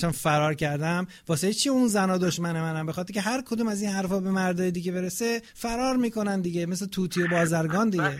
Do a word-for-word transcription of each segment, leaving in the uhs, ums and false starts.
چون فرار کردم واسه چی اون زنا دشمن منم؟ به خاطر که هر کدوم از این حرفا به مردای دیگه برسه فرار میکنن دیگه، مثل توتی و بازرگان دیگه.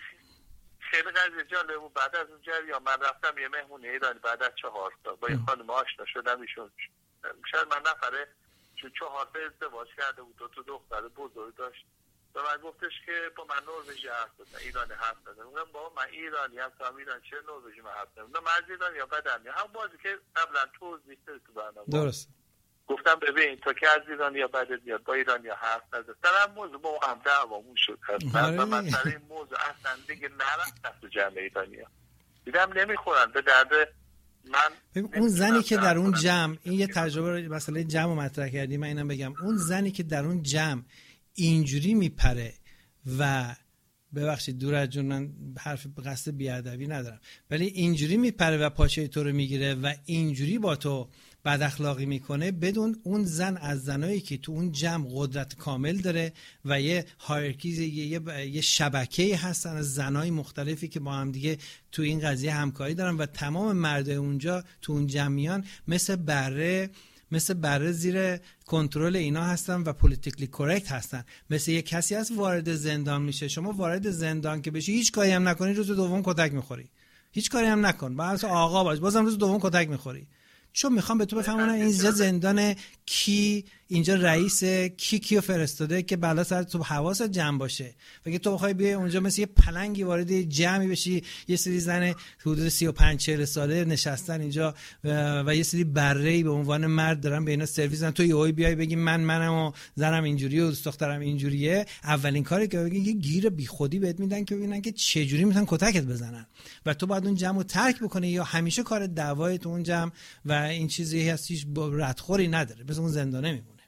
خیلی قضیه جالبه بود. بعد از اون جریان من رفتم یه مهمونی ایرانی بعد از چهار سال با یه خانم آشنا شدم. ایشون شاید من نفره چون چهار تا ازدواج کرده بود، دو تا دختر بزرگ داشت و من گفتش که با من نروژی حرف بزن، ایرانی حرف بزن. گفتم بابا من ایرانی هستم، ایران چه نروژی من حرف بزنم؟ من از ایرانی یا بدم میاد. هم بازی که قبلا توضیح دادی تو برنامه. درست. گفتم ببین تو که از ایرانی یا بدت میاد، با ایرانی یا حرف نزن. در هم موضوع با هم دعوامون شد. مثلا من سر این موضوع اصلا دیگه نرفتم تو جمع ایرانی ها. دیدم نمیخورن به درد من. اون زنی که در اون جمع، این یه تجربه مثلا جمع مطرح کردی، من اینم بگم، اون زنی که در اون جمع اینجوری میپره و ببخشید دور از جون من حرف قصد بیادبی ندارم، ولی اینجوری میپره و پاچه تو رو میگیره و اینجوری با تو بد اخلاقی میکنه، بدون اون زن از زنایی که تو اون جمع قدرت کامل داره و یه هایرارکی، یه, یه, یه شبکه‌ای هستن از زنای مختلفی که با هم دیگه تو این قضیه همکاری دارن و تمام مردای اونجا تو اون جمعیان مثل بره مثل بره زیر کنترل اینا هستن و پولیتیکلی کرکت هستن. مثل یه کسی هست وارد زندان میشه، شما وارد زندان که بشی هیچ کاری هم نکنی روز دوم کتک میخوری، هیچ کاری هم نکن، باز آقا باش، بازم روز دوم کتک میخوری. چون میخوام به تو بفهمونم اینجا زندان کی، اینجا رئیس کی کیو فرستاده که بلا سر تو حواست جمع باشه. اگه تو بخوای بیای اونجا مثل یه پلنگی وارد جمعی بشی، یه سری زن حدود سی و پنج چهل ساله نشستن اینجا و یه سری بره‌ای به عنوان مرد دارن به اینا سرویس میدن، تو یهو بیای بگی من منم و زنم اینجوریه و دوست دخترم اینجوریه، اولین کاری که بگی یه گیر بیخودی بهت میدن که ببینن که چه جوری میتونن کتکت بزنن و تو باید اون جمعو ترک بکنی یا همیشه کار دعوای تو اون جمع و این چیزی هست هیچ ردخوری نداره، مثل اون زندانه میمونه.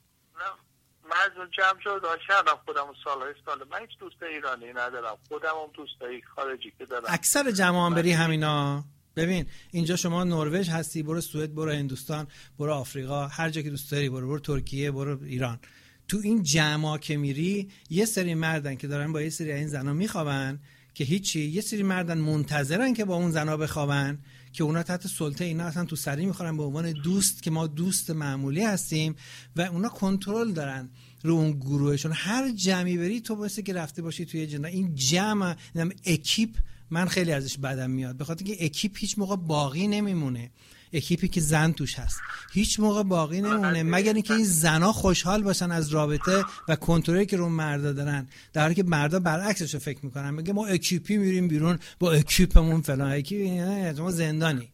من از اون جمع شد داشتم خودم سالهای ساله، من هیچ دوست ایرانی ندارم، خودم هم دوستای خارجی که دارم. اکثر جمع هم بری همینا. ببین اینجا شما نروژ هستی، برو سوئد، برو هندوستان، برو آفریقا، هر جا که دوست داری برو، برو ترکیه، برو ایران. تو این جمعا که میری یه سری مردن که دارن با یه سری این زنا میخوابن که هیچی، یه سری مردن منتظرن که با اون زنا بخوابن که اونا تحت سلطه اینا اصلا تو سری میخورن به عنوان دوست که ما دوست معمولی هستیم و اونا کنترل دارن رو اون گروهشون. هر جمعی بری تو واسه که رفته باشی توی جنده این جمع اکیپ، من خیلی ازش بدم میاد به خاطر که اکیپ هیچ موقع باقی نمیمونه. اکیپی که زن توش هست هیچ موقع باقی نمونه مگر اینکه این زنا خوشحال باشن از رابطه و کنترلی که رو مردا دارن، در حالی که مردا برعکسش رو فکر میکنن، میگه ما اکیپی میریم بیرون با اکیپمون فلان، اکیپ ما زندانی.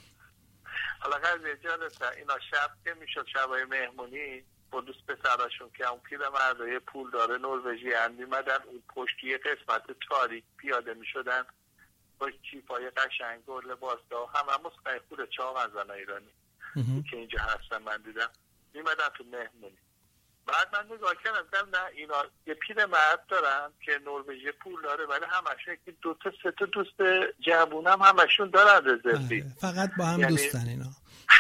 حالا قضیه جالبه اینا شب که میشد شبای مهمونی با دوست پسراشون که اون پیر مردای پول داره نروژی هم میمدن اون پشتی قسمت تاریک پیاده میشدن با کیفای قشنگ و لباس دا هم هم مسخره خود چاق از زن ایرانی که اینجا هستن من دیدم میمدن تو مهمونی. بعد من نگاه کردم نه اینا یه پیر مرد دارن که نروژی پول داره ولی همشون که دو تا سه تا دوست جوون هم همشون دارن رزروی، فقط با هم یعنی... دوستن اینا.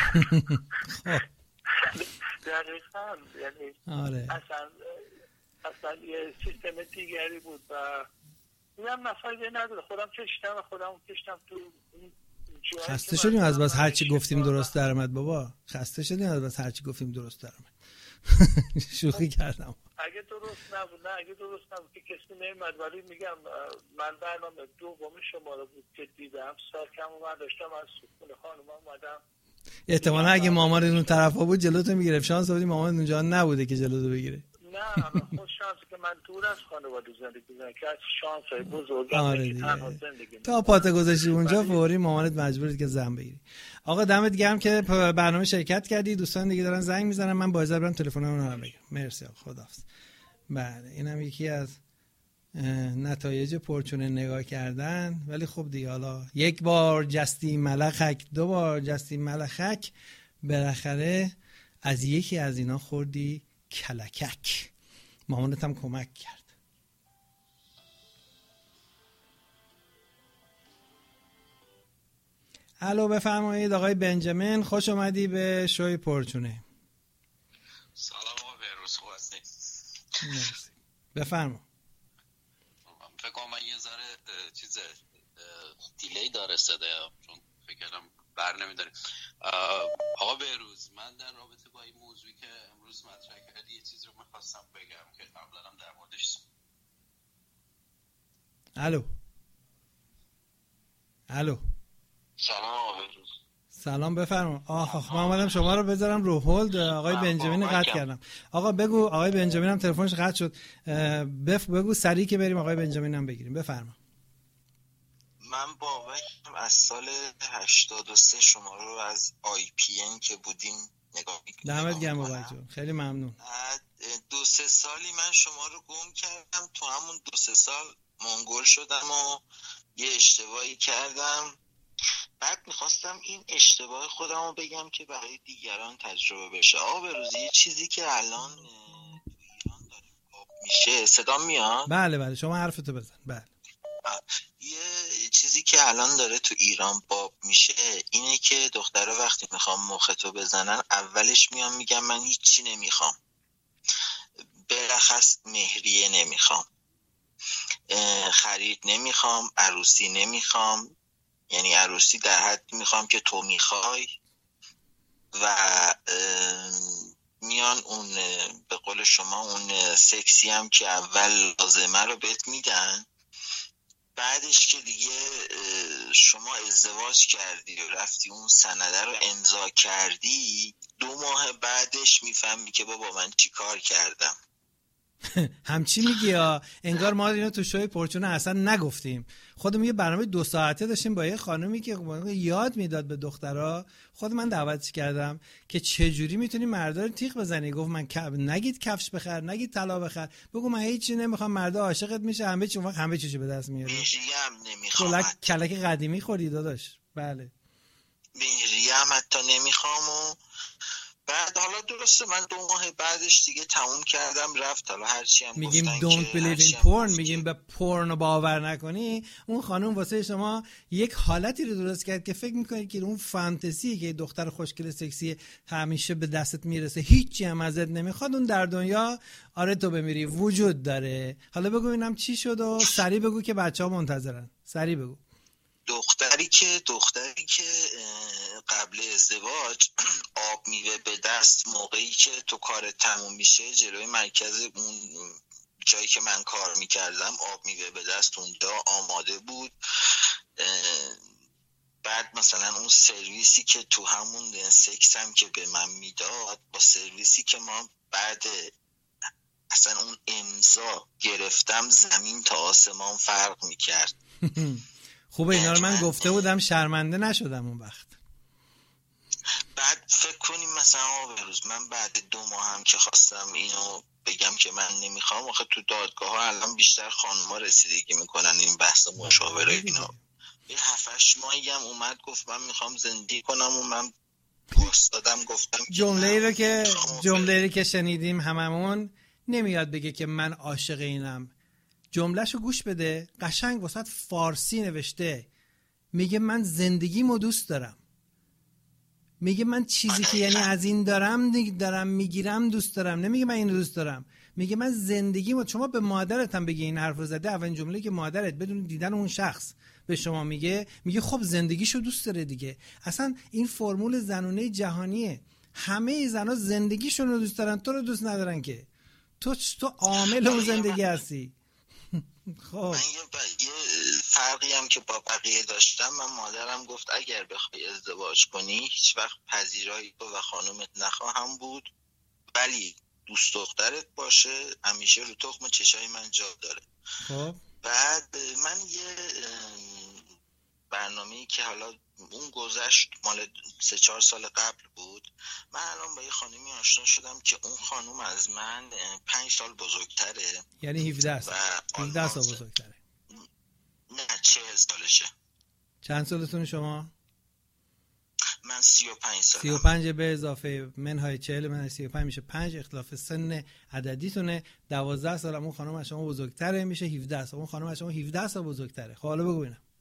دقیقاً یعنی آره. اصلا اصلا یه سیستم دیگری بود و اینم نفایده نداره. خودم کشتم و خودم کشتم تو خسته شدیم از بس هرچی گفتیم درست در اومد بابا، خسته شدیم از بس هرچی گفتیم درست در اومد. شوخی کردم. اگه درست نبود نه اگه درست نبود که کسی نمیاد، ولی میگم من برنامه دوم شما رو بود که دیدم ساکم و من داشتم از سکون خانم اومدم. احتمالا اگه مامان اون طرفا بود جلوتو میگرفت، شانس آوردی مامان اونجا نبوده که جلوتو بگیره. نه خود شانسی که من دور از خانواده زندگی می‌کنم که از شانسای بزرگم آره که تنها زندگی تا پات گذاشتی اونجا فوری مامانت مجبورید که زن بگیری. آقا دمت گرم که برنامه شرکت کردی. دوستان دیگه دارن زنگ میزنن، من با اجازه برم تلفنمو رو بگیرم. مرسی آقا، خداحافظ. بله اینم یکی از نتایج پرچونه نگاه کردن. ولی خب دیگه حالا یک بار جستی ملخک، دو بار جستی ملخک، بالاخره از یکی از اینا خوردی کلکک. مامانت هم کمک کرد. الو بفرمایید آقای بنجامین، خوش اومدی به شوی پرچونه. سلام آقا بهروز، خوب هستی؟ مرسی. بفرما. فکر کنم من یه ذره چیز دیلی داره صدا، چون فکر کردم بر نمیداریم. آقا بهروز، من در رابطه با این موضوعی که امروز مطرح کردی یه چیزی رو می‌خواستم بگم که قبلا هم در موردش. الو الو سلام آقا بهروز. سلام، بفرما. آخ آخ من اومدم شما رو بذارم رو هولد. آقای بنجامین قطع کردم. آقا بگو. آقای بنجامین هم تلفنش قطع شد. بف بگو سریع که بریم آقای بنجامین هم بگیریم. بفرما. من بابکم، از سال هشتاد و سه شما رو از آی پی ان که بودیم نگاه میکنم. دمت گرم بابک جون، خیلی ممنون. دو سه سالی من شما رو گم کردم، تو همون دو سه سال منگول شدم و یه اشتباهی کردم. بعد میخواستم این اشتباه خودم رو بگم که برای دیگران تجربه بشه. آقا بروزی، یه چیزی که الان تو ایران داره باب میشه، صدا میاد؟ بله بله شما حرفتو بزن. بله. یه چیزی که الان داره تو ایران باب میشه اینه که دخترها وقتی میخوام مختو بزنن اولش میان میگم من هیچی نمیخوام، بلخص مهریه نمیخوام، خرید نمیخوام، عروسی نمیخوام، یعنی عروسی در حد میخوام که تو میخوای، و میان اون به قول شما اون سکسی هم که اول لازمه رو بهت میدن. بعدش که دیگه شما ازدواج کردی و رفتی اون سنده رو امضا کردی، دو ماه بعدش میفهمی که بابا من چی کار کردم. همچی میگی یا انگار ما اینو تو شوی پرچونه اصلا نگفتیم. خودم یه برنامه دو ساعته داشتیم با یه خانومی که یاد میداد به دخترها. خود من دعوتش کردم که چه جوری میتونی مردا رو تیغ بزنی. گفت من نگید کفش بخر، نگید طلا بخر، بگو من هیچی نمیخوام، مردا عاشقت میشه، همه چی وقت همه چیزی به دست میاری. مهریه هم نمیخوام، کلک کلک قدیمی خوردی داداش. بله مهریه هم حتی نمیخوام. و بعد حالا درسته من دو ماه بعدش دیگه تموم کردم رفت. حالا هرچی هم میگیم گفتن don't که believe in porn، میگیم به پورن باور نکنی. اون خانم واسه شما یک حالتی رو درست کرد که فکر میکنید که اون فانتزی که دختر خوشگل سکسی همیشه به دستت میرسه، هیچی هم ازت نمیخواد، اون در دنیا آره تو بمیری وجود داره. حالا بگو اینم چی شد و سریع بگو که بچه‌ها منتظرن. سریع بگو. دختری که دختری که قبل ازدواج آب میوه به دست موقعی که تو کار تموم میشه جلوی مرکز اون جایی که من کار میکردم آب میوه به دست اونجا آماده بود. بعد مثلا اون سرویسی که تو همون سکس هم که به من میداد با سرویسی که ما بعد اصلا اون امضا گرفتم زمین تا آسمان فرق میکرد. خوبه اینا رو من گفته بودم شرمنده نشدم اون وقت. بعد فکر کنیم مثلا بروز من بعد دو ماه هم که خواستم اینو بگم که من نمیخوام، آخه تو دادگاه ها الان بیشتر خانم‌ها رسیدگی میکنن این بحث مشاوره اینا. یه هفتش ماهی هم اومد گفت من میخوام زندگی کنم و من پرستادم گفتم جمله‌ای رو که جمله‌ای رو که شنیدیم هممون نمیاد بگه که من عاشق اینم. جملهشو گوش بده، قشنگ واسط فارسی نوشته. میگه من زندگیمو دوست دارم. میگه من چیزی که یعنی از این دارم دارم میگیرم دوست دارم. نمیگه من اینو دوست دارم، میگه من زندگیمو. شما به مادرت هم بگی این حرف رو زده، اولین جمله که مادرت بدون دیدن اون شخص به شما میگه، میگه خب زندگیشو دوست داره دیگه. اصلا این فرمول زنونه جهانیه. همه زنا زندگیشون رو دوست دارن، تو رو دوست ندارن که. تو تو عامل اون زندگی هستی. خب من یه, ب... یه فرقی هم که با بقیه داشتم، من مادرم گفت اگر بخوای ازدواج کنی هیچ وقت پذیرایی تو و خانومت نخواهم بود، ولی دوست دخترت باشه همیشه رو تخم چشای من جا داره. خب بعد من یه برنامه‌ای که حالا اون گذشت مال سه چهار سال قبل بود، من الان با یه خانمی آشنا شدم که اون خانم از من پنج سال بزرگتره. یعنی هفده سال هفده سال بزرگتره. نه چهل سالشه. چند سالتون شما؟ من سی و پنج سالم. سی و پنج به اضافه منهای چهل من سی و پنج میشه پنج، اختلاف سن عددیتونه. دوازده سال اون خانم از شما بزرگتره میشه هفده سال. اون خانم از شما هفده سال بزرگتره. خب حالا بگو اینم.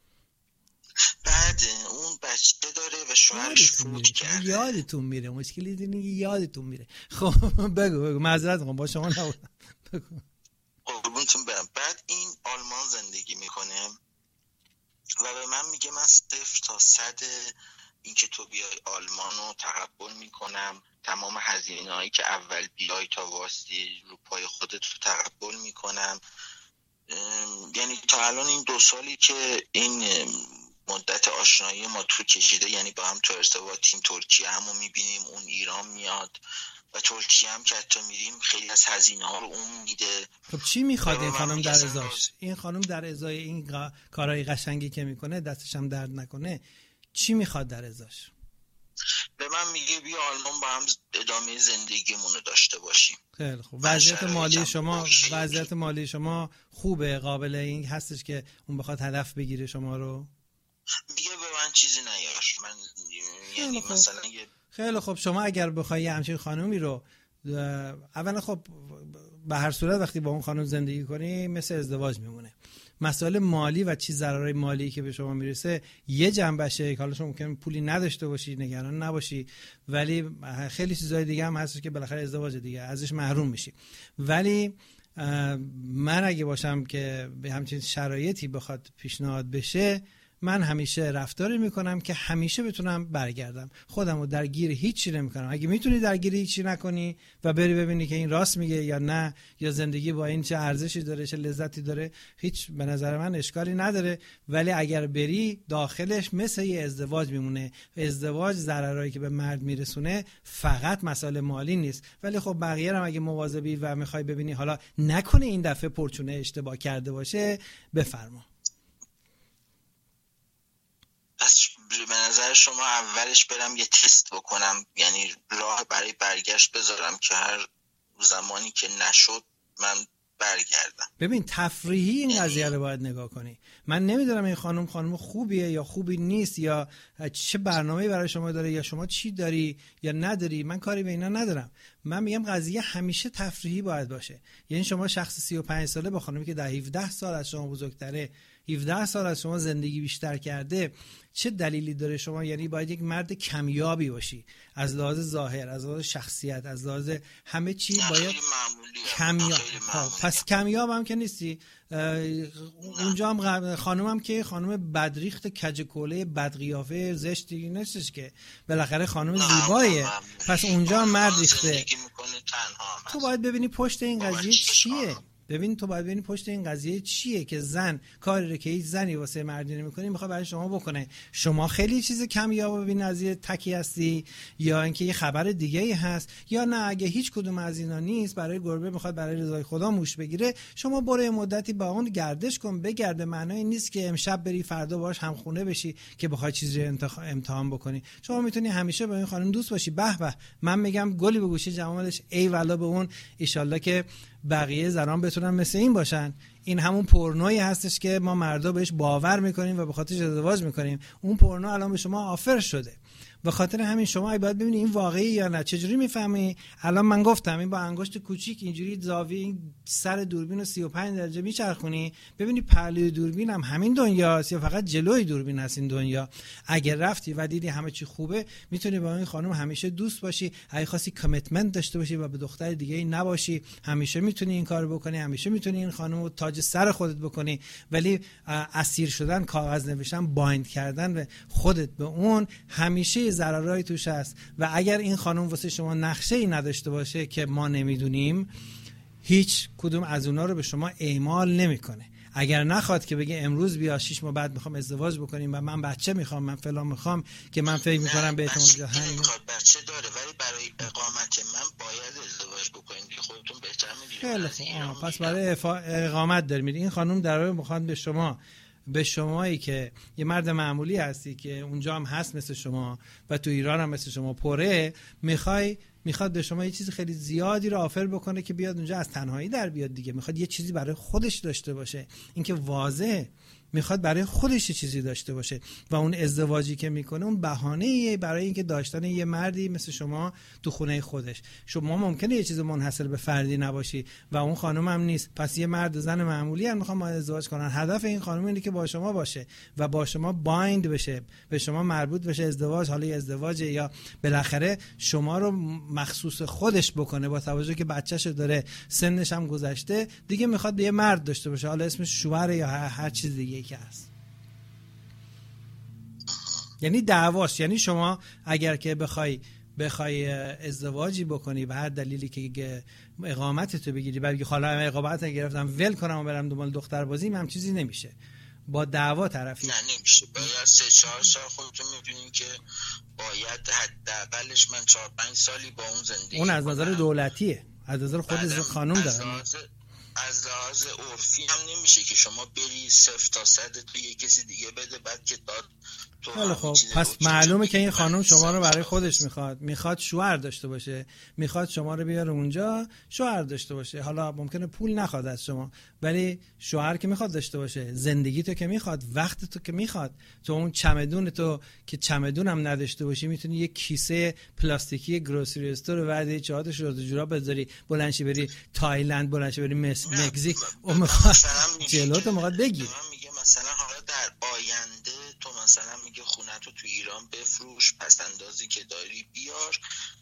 بعد اون بچه داره و شوهرش فوت کرده. یادتون میره، مشکلی اینه یادتون میره. خب بگو بگو معذرت میخوام با شما نبودم. بگو. قربونتون برم. بعد این آلمان زندگی میکنه و به من میگه من صفر تا صد اینکه تو بیای آلمان رو تقبل میکنم، تمام هزینه هایی که اول بیای تا واسطی رو پای خودت رو تقبل میکنم. یعنی تا الان این دو سالی که این مدت آشنایی ما تو کشیده، یعنی با هم تو ارتباطیم، ترکیه همو میبینیم، اون ایران میاد و ترکیه هم که حتی میریم خیلی از هزینه ها رو اون میده. خب چی میخواد این خانم در ازاش؟ این خانم در ازای این کارهای قشنگی که میکنه، دستش هم درد نکنه، چی میخواد در ازاش؟ به من میگه بیا آلمان با هم ادامه زندگیمون رو داشته باشیم. خیلی خوب. وضعیت مالی شما وضعیت مالی شما خوبه؟ قابل این هستش که اون بخواد هدف بگیره شما رو؟ میگه به من چیزی نیار. من یعنی مثلا یه خیلی خب، شما اگر بخوای همچین خانومی رو، اولا خب به هر صورت وقتی با اون خانم زندگی کنی مثل ازدواج میمونه. مسائل مالی و چیز ضررهای مالی که به شما میرسه یه جنبشه، حالا شما ممکنه پولی نداشته باشی، نگران نباشی، ولی خیلی چیزای دیگه هم هستش که بالاخره ازدواج دیگه ازش محروم میشی. ولی من اگه باشم که به همچین شرایطی بخواد پیشنهاد بشه، من همیشه رفتاری میکنم که همیشه بتونم برگردم، خودمو درگیر هیچی نمیکنم. اگه میتونی درگیر هیچی نکنی و بری ببینی که این راست میگه یا نه، یا زندگی با این چه ارزشی داره، چه لذتی داره، هیچ به نظر من اشکالی نداره. ولی اگر بری داخلش مثل یه ازدواج میمونه. ازدواج ضررایی که به مرد میرسونه فقط مسئله مالی نیست، ولی خب بقیه هم اگه مواظبی و میخوای ببینی حالا نکنه این دفعه پرچونه اشتباه کرده باشه، بفرما. پس به نظر شما اولش برم یه تست بکنم، یعنی راه برای برگشت بذارم که هر زمانی که نشد من برگردم؟ ببین تفریحی این قضیه رو باید نگاه کنی. من نمیدونم این خانم خانم خوبیه یا خوبی نیست، یا چه برنامه‌ای برای شما داره، یا شما چی داری یا نداری، من کاری به اینا ندارم. من میگم قضیه همیشه تفریحی باید باشه. یعنی شما شخص سی و پنج ساله با خانمی که در هفده سال از شما بزرگتره، هفده سال از شما زندگی بیشتر کرده، چه دلیلی داره شما، یعنی باید یک مرد کمیابی باشی از لحاظ ظاهر، از لحاظ شخصیت، از لحاظ همه چی باید کمیاب. پس کمیاب هم که نیستی. اونجا هم خانم هم که خانم بدریخت کجکوله بدقیافه زشتی نیستش که، بالاخره خانم زیباییه. پس اونجا هم مرد ریخته. تو باید ببینی پشت این قضیه چیه. ببین تو باید ببینی پشت این قضیه چیه که زن کاری رو که هیچ زنی واسه مردی نمی‌کنه میخواد برای شما بکنه. شما خیلی چیز کمیاب ببین از یه تکی هستی، یا اینکه یه خبر دیگه ای هست، یا نه اگه هیچ کدوم از اینا نیست، برای گربه میخواد برای رضای خدا موش بگیره، شما برو مدتی با اون گردش کن. بگرده معنی نیست که امشب بری فردا باش همخونه بشی که بخوای چیزی رو امتحان بکنی. شما میتونی همیشه با این خانم دوست باشی. به به، من میگم گلی به گوشه جمالش، ای والا به اون، ان شاءالله که بقیه زنان بتونن مثل این باشن. این همون پورنویی هستش که ما مردا بهش باور میکنیم و به خاطرش ازدواج میکنیم. اون پورنو الان به شما آفر شده. به خاطر همین شما باید ببینید این واقعی یا نه. چجوری میفهمی؟ الان من گفتم این با انگشت کوچیک اینجوری زاویه این سر دوربین رو سی و پنج درجه میچرخونی، ببینی پهلوی دوربین هم همین دنیاست یا فقط جلوی دوربین هست این دنیا. اگر رفتی و دیدی همه چی خوبه، میتونی با این خانم همیشه دوست باشی. اگه خواستی کامیتمنت داشته باشی و به دختر دیگه ای نباشی، همیشه میتونی این کارو بکنی، همیشه میتونی این خانم رو تاج سر خودت بکنی. ولی اسیر شدن، کاغذ نوشتن، بایند کردن به خودت به اون، همیشه ضررایی توش هست. و اگر این خانم واسه شما نقشه‌ای نداشته باشه که ما نمیدونیم، هیچ کدوم از اونا رو به شما اعمال نمیکنه. اگر نخواد که بگه امروز بیا شش ماه بعد میخوام ازدواج بکنیم و من بچه میخوام، من فلان میخوام، که من فکر میکنم به احتمال جهان میخواد بچه داره، ولی برای اقامت من باید ازدواج بکنیم که خودتون بهتر میدونید. خیلی خوب، پس برای اقامت دارید میرید. این خانم در واقع میخواد به شما، به شمایی که یه مرد معمولی هستی که اونجا هم هست مثل شما و تو ایران هم مثل شما پره، میخوای میخواد به شما یه چیز خیلی زیادی رو آفر بکنه که بیاد اونجا از تنهایی در بیاد دیگه. میخواد یه چیزی برای خودش داشته باشه. اینکه واضحه میخواد برای خودش چیزی داشته باشه و اون ازدواجی که میکنه اون بهانه‌ایه برای اینکه داشتن یه مردی مثل شما تو خونه خودش. شما ممکنه یه چیز منحصر به فردی نباشی و اون خانم هم نیست. پس یه مرد و زن معمولی هم میخوان ازدواج کنن. هدف این خانم اینه که با شما باشه و با شما بایند بشه، به شما مربوط بشه. ازدواج حالا ازدواج یا بالاخره شما رو مخصوص خودش بکنه، با توجه که بچه‌شو داره، سنش هم گذشته دیگه، میخواد یه مرد داشته باشه، حالا اسمش شوهر یا هر چیز دیگه که هست. یعنی دعواست. یعنی شما اگر که بخوای بخوای ازدواجی بکنی به هر دلیلی که اقامت تو بگیری بعد بگی حالا اقامت گرفتم ول کنم و برم دنبال دختر بازی، هم چیزی نمیشه. با دعوا طرفی نه نمیشه. باید سه چهار سال خودتون میدونین که باید حداقلش من چهار پنج سالی با اون زندگی. اون از نظر دولتیه، از نظر خود خانم دارم. از لحاظ عرفی هم نمیشه که شما بری صفر تا صد تو یه کسی دیگه بده بعد که داد تو. حالا خب پس معلومه که این خانم شما رو برای خودش میخواد، میخواد شوهر داشته باشه، میخواد شما رو بیاره اونجا شوهر داشته باشه. حالا ممکنه پول نخواد از شما، ولی شوهر که میخواد داشته باشه، زندگی تو که میخواد، وقت تو که میخواد. تو اون چمدون تو که چمدون هم نداشته باشی میتونی یک کیسه پلاستیکی گروسری استور رو بعد چهار تا جورا بذاری بلندشی بری تایلند، بلندشی بری مکزیک، اون میخواد جلو تو میخواد بگیر. میگه مثلا حالا در آینده تو مثلا میگه خونه تو تو ایران بفروش، پس اندازی که داری بیار،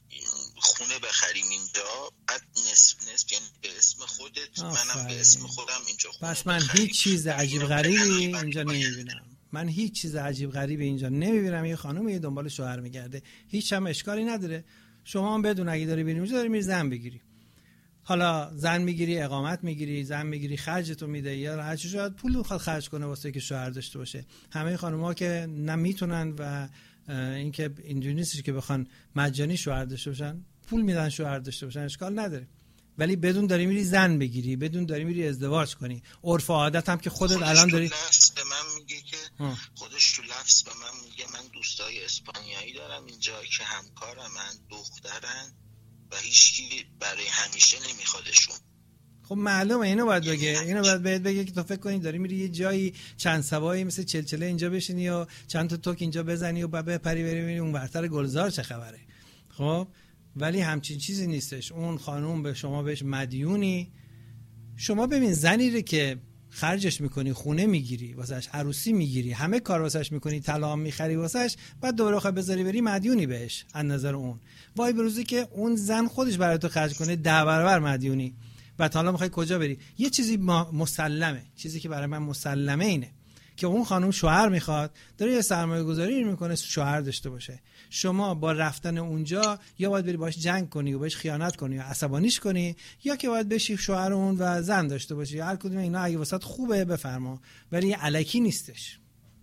خونه بخریم اینجا، بعد نصف نصف یعنی به اسم خودت، منم به اسم خودم اینجا خونه. پس من هیچ چیز عجیب غریبی اینجا نمیبینم. من هیچ چیز عجیب غریبی اینجا نمیبینم. یه خانومی دنبال شوهر میگرده، هیچ هم اشکالی نداره. شما هم بدون اگه داری بریم اونجا داری میری زن بگیری. حالا زن میگیری، اقامت میگیری، زن میگیری، خرجتو میده، یا هر چی شاید پول میخواد خرج کنه واسه که شوهر داشته باشه. همه خانم‌ها که نمیتونن و اینکه اینجوری نیستش که بخوان مجانی شوهر داشته باشن، پول میدن شوهر داشته باشن، اشکال نداره. ولی بدون داری میری زن بگیری، بدون داری میری ازدواج کنی. عرف و عادت هم که خودت الان داری. لفظ به من میگه که ها. خودش تو لفظ به من میگه من دوستای اسپانیایی دارم اینجا که همکارم، من دخترن و هیچکی برای همیشه نمیخوادشون. خب معلومه اینو باید بگه، اینو باید بهت بگه که تو فکر کنی داری میری یه جایی چند سوایی مثل چلچله اینجا بشینی و چند تا توک اینجا بزنی و بعد بپری بری ببینی اون ورتر گلزار چه خبره. خب ولی همچین چیزی نیستش. اون خانوم به شما بهش مدیونی. شما ببین زنی رو که خرجش میکنی، خونه میگیری واسش، عروسی میگیری، همه کار واسش میکنی، طلا میخری واسش، بعد دوباره بخوای بذاری بری مدیونی بهش از نظر اون. وای به روزی که اون زن خودش برای تو خرج کنه ده برابر مدیونی. بعد حالا میخوای کجا بری؟ یه چیزی مسلمه، چیزی که برای من مسلمه اینه که اون خانم شوهر میخواد، داره یه سرمایه گذاری میکنه شوهر داشته باشه. شما با رفتن اونجا یا باید بری باش جنگ کنی و بهش خیانت کنی یا عصبانیش کنی، یا که باید بشی شوهر اون و زن داشته باشی. هر کدوم اینا اگه واسط خوبه بفرما، ولی الکی نیستش.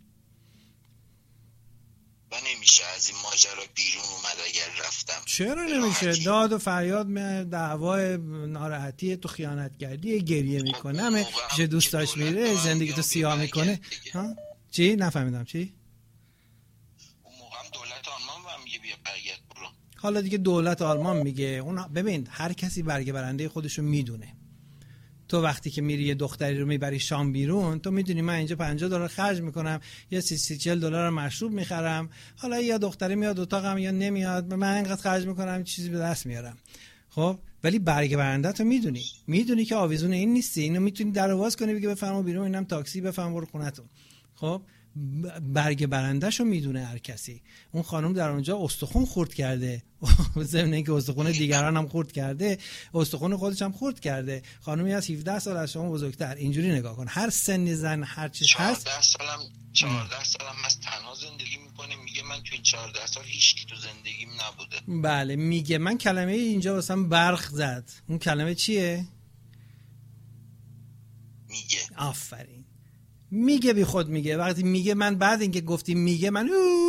و نمیشه از این ماجرا بیرون اومد اگر رفتم. چرا نمیشه؟ داد و فریاد، دعوای، ناراحتی، تو خیانت کردی، گریه میکنه، همه چه دوست داشت میره، زندگی تو سیاه میکنه. ها چی؟ نفهمیدم چی؟ اون موقع هم دولت آلمان هم میگه بیا برگرد برو. حالا دیگه دولت آلمان میگه. اون ببین هر کسی برگه برنده خودشو میدونه. تو وقتی که میری یه دختری رو میبری شام بیرون، تو میدونی من اینجا پنجاه دلار خرج میکنم، یا سی سی چهل دلار مشروب میخرم، حالا یا دختری میاد اتاقم یا نمیاد، من اینقدر خرج میکنم چیزی به دست میارم. خب ولی برگ برنده تو میدونی، میدونی که آویزون این نیستی. اینو میتونی درواز کنی بگی بفرما بیرون، اینم تاکسی، بفرما برو خونتون. خب برگ برندهشو میدونه هر کسی. اون خانم در اونجا استخون خورد کرده، ضمن اینکه استخون دیگران هم خورد کرده، استخون خودش هم خورد کرده. خانمی از هفده سال از شما بزرگتر. اینجوری نگاه کن، هر سنی زن هر چیز هست. چهارده سالم چهارده سالم از تنها زندگی میکنه. میگه من تو این چهارده سال هیچ کی تو زندگیم نبوده. بله میگه. من کلمه اینجا واسم برق زد. اون کلمه چیه؟ میگه. آفرین. میگه بی خود میگه. وقتی میگه من بعد اینکه گفتی میگه من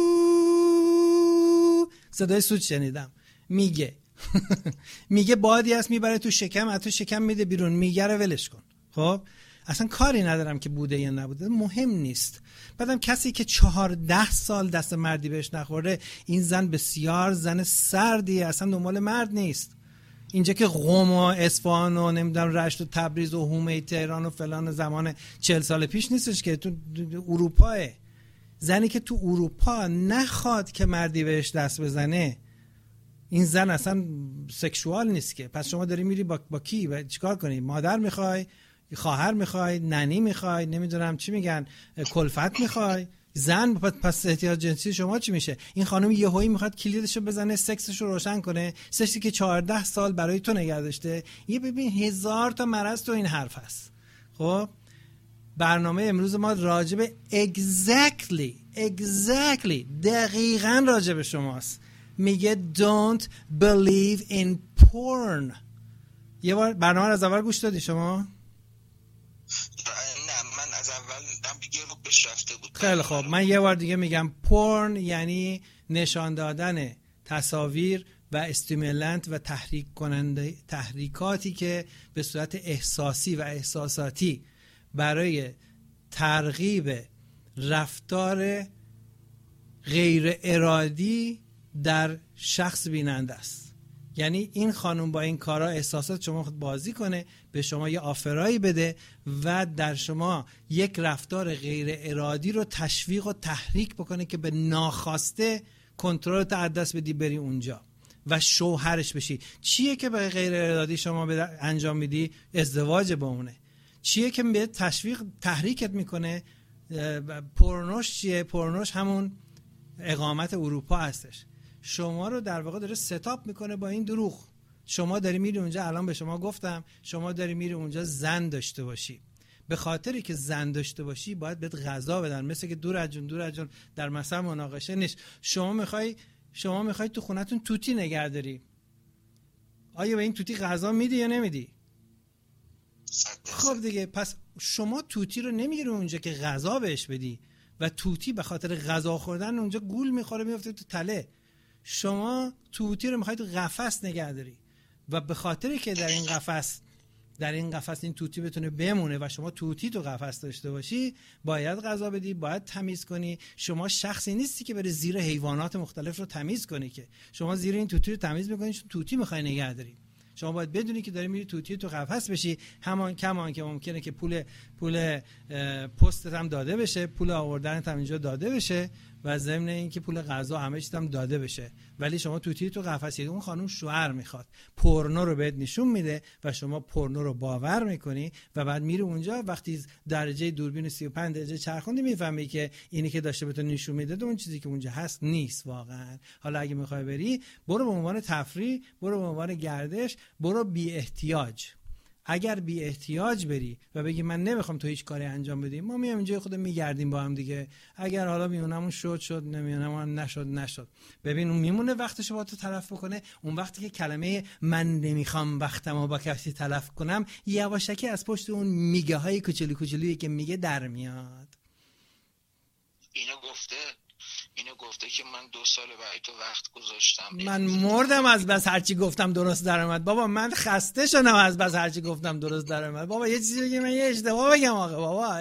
صدای سوت شنیدم. میگه میگه بادی هست میبره تو شکم، از تو شکم میده بیرون، میگه رو ولش کن. خب اصلا کاری ندارم که بوده یا نبوده، مهم نیست. بعدم کسی که چهارده سال دست مردی بهش نخورده، این زن بسیار زن سردیه، اصلا دنبال مرد نیست. اینجا که قم و اصفهان و نمیدونم رشت و تبریز و حومه تهران و فلان زمان چهل سال پیش نیستش که تو اروپاه. زنی که تو اروپا نخواد که مردی بهش دست بزنه، این زن اصلا سکشوال نیست که. پس شما داری میری با, با کی و چیکار کنی؟ مادر میخوای، خواهر میخوای، ننی میخوای، نمیدونم چی میگن، کلفت میخوای، زن. پس احتیاج جنسی شما چی میشه؟ این خانم یهویی میخواد کلیدشو بزنه، سکسشو روشن کنه، سکسی که چهارده سال برای تو نگه داشته. یه ببین هزار تا مرض تو این حرف هست. خب برنامه امروز ما راجع به exactly exactly دقیقاً راجع به شماست. میگه don't believe in porn. یه بار برنامه از اول گوش دادی شما؟ نه من از اول هم دیگه رو بهش رفته بود. خیلی خوب، من یه بار دیگه میگم porn یعنی نشان دادن تصاویر و استیمولانت و تحریک کننده تحریکاتی که به صورت احساسی و احساساتی برای ترغیب رفتار غیر ارادی در شخص بیننده است. یعنی این خانم با این کارا احساسات شما خود بازی کنه، به شما یه آفرایی بده و در شما یک رفتار غیر ارادی رو تشویق و تحریک بکنه که به ناخواسته کنترل تا از دست بدی بری اونجا و شوهرش بشی. چیه که به غیر ارادی شما انجام میدی؟ ازدواج با اونه. چیه که به تشویق تحریکت میکنه؟ پورنوش چیه؟ پورنوش همون اقامت اروپا هستش. شما رو در واقع داره ستاپ میکنه با این دروغ. شما داری میری اونجا، الان به شما گفتم شما داری میری اونجا زن داشته باشی. به خاطری که زن داشته باشی باید بهت غذا بدن، مثل که دور از جون دور از جون در مثلا مناقشه نیست. شما میخوای شما میخوای تو خونتون توتی نگه داری، آیا به این توتی غذا میدی یا نمیدی؟ خب دیگه، پس شما توتی رو نمیگیری اونجا که غذا بهش بدی و توتی به خاطر غذا خوردن اونجا گول میخوره میفته تو تله. شما توتی رو میخواید قفس نگه داری و به خاطری که در این قفس در این قفس این توتی بتونه بمونه و شما توتی تو قفس داشته باشی، باید غذا بدی، باید تمیز کنی. شما شخصی نیستی که بری زیر حیوانات مختلف رو تمیز کنی، که شما زیر این توتی رو تمیز میکنی چون توتی میخوای نگه داری. شما باید بدونی که داری میری توتی تو قفس بشی. همان کمان که ممکنه که پول پول پستت هم داده بشه، پول آوردنت هم اینجا داده بشه و ضمن این که پول غذا همه چیز هم داده بشه، ولی شما توتی تو قفسی. اون خانم شوهر میخواد، پورنو رو بهت نشون میده و شما پورنو رو باور میکنی و بعد میری اونجا. وقتی درجه دوربین سی و پنج درجه چرخوندی میفهمی که اینی که داشته بهت نشون میده اون چیزی که اونجا هست نیست واقعا. حالا اگه میخوای بری، برو به عنوان تفریح، برو به عنوان گردش، برو بی احتیاج. اگر بی احتیاج بری و بگی من نمیخوام تو هیچ کاری انجام بدی، ما میام اینجا خودمون میگردیم با هم دیگه، اگر حالا میونمون شد شد، نمیونمون نشد نشد. ببین اون میمونه وقتشو با تو تلف کنه. اون وقتی که کلمه من نمیخوام وقتمو با کسی تلف کنم، یواشکی از پشت اون میگه های کوچولی کوچولی که میگه در میاد. اینو گفته اینو گفته که من دو سال برای تو وقت گذاشتم. من مردم از بس هرچی گفتم درست در اومد. بابا من خسته شدم از بس هرچی گفتم درست در اومد. بابا یه چیزی بگی من یه اشتباه بگم آقا. بابا آقا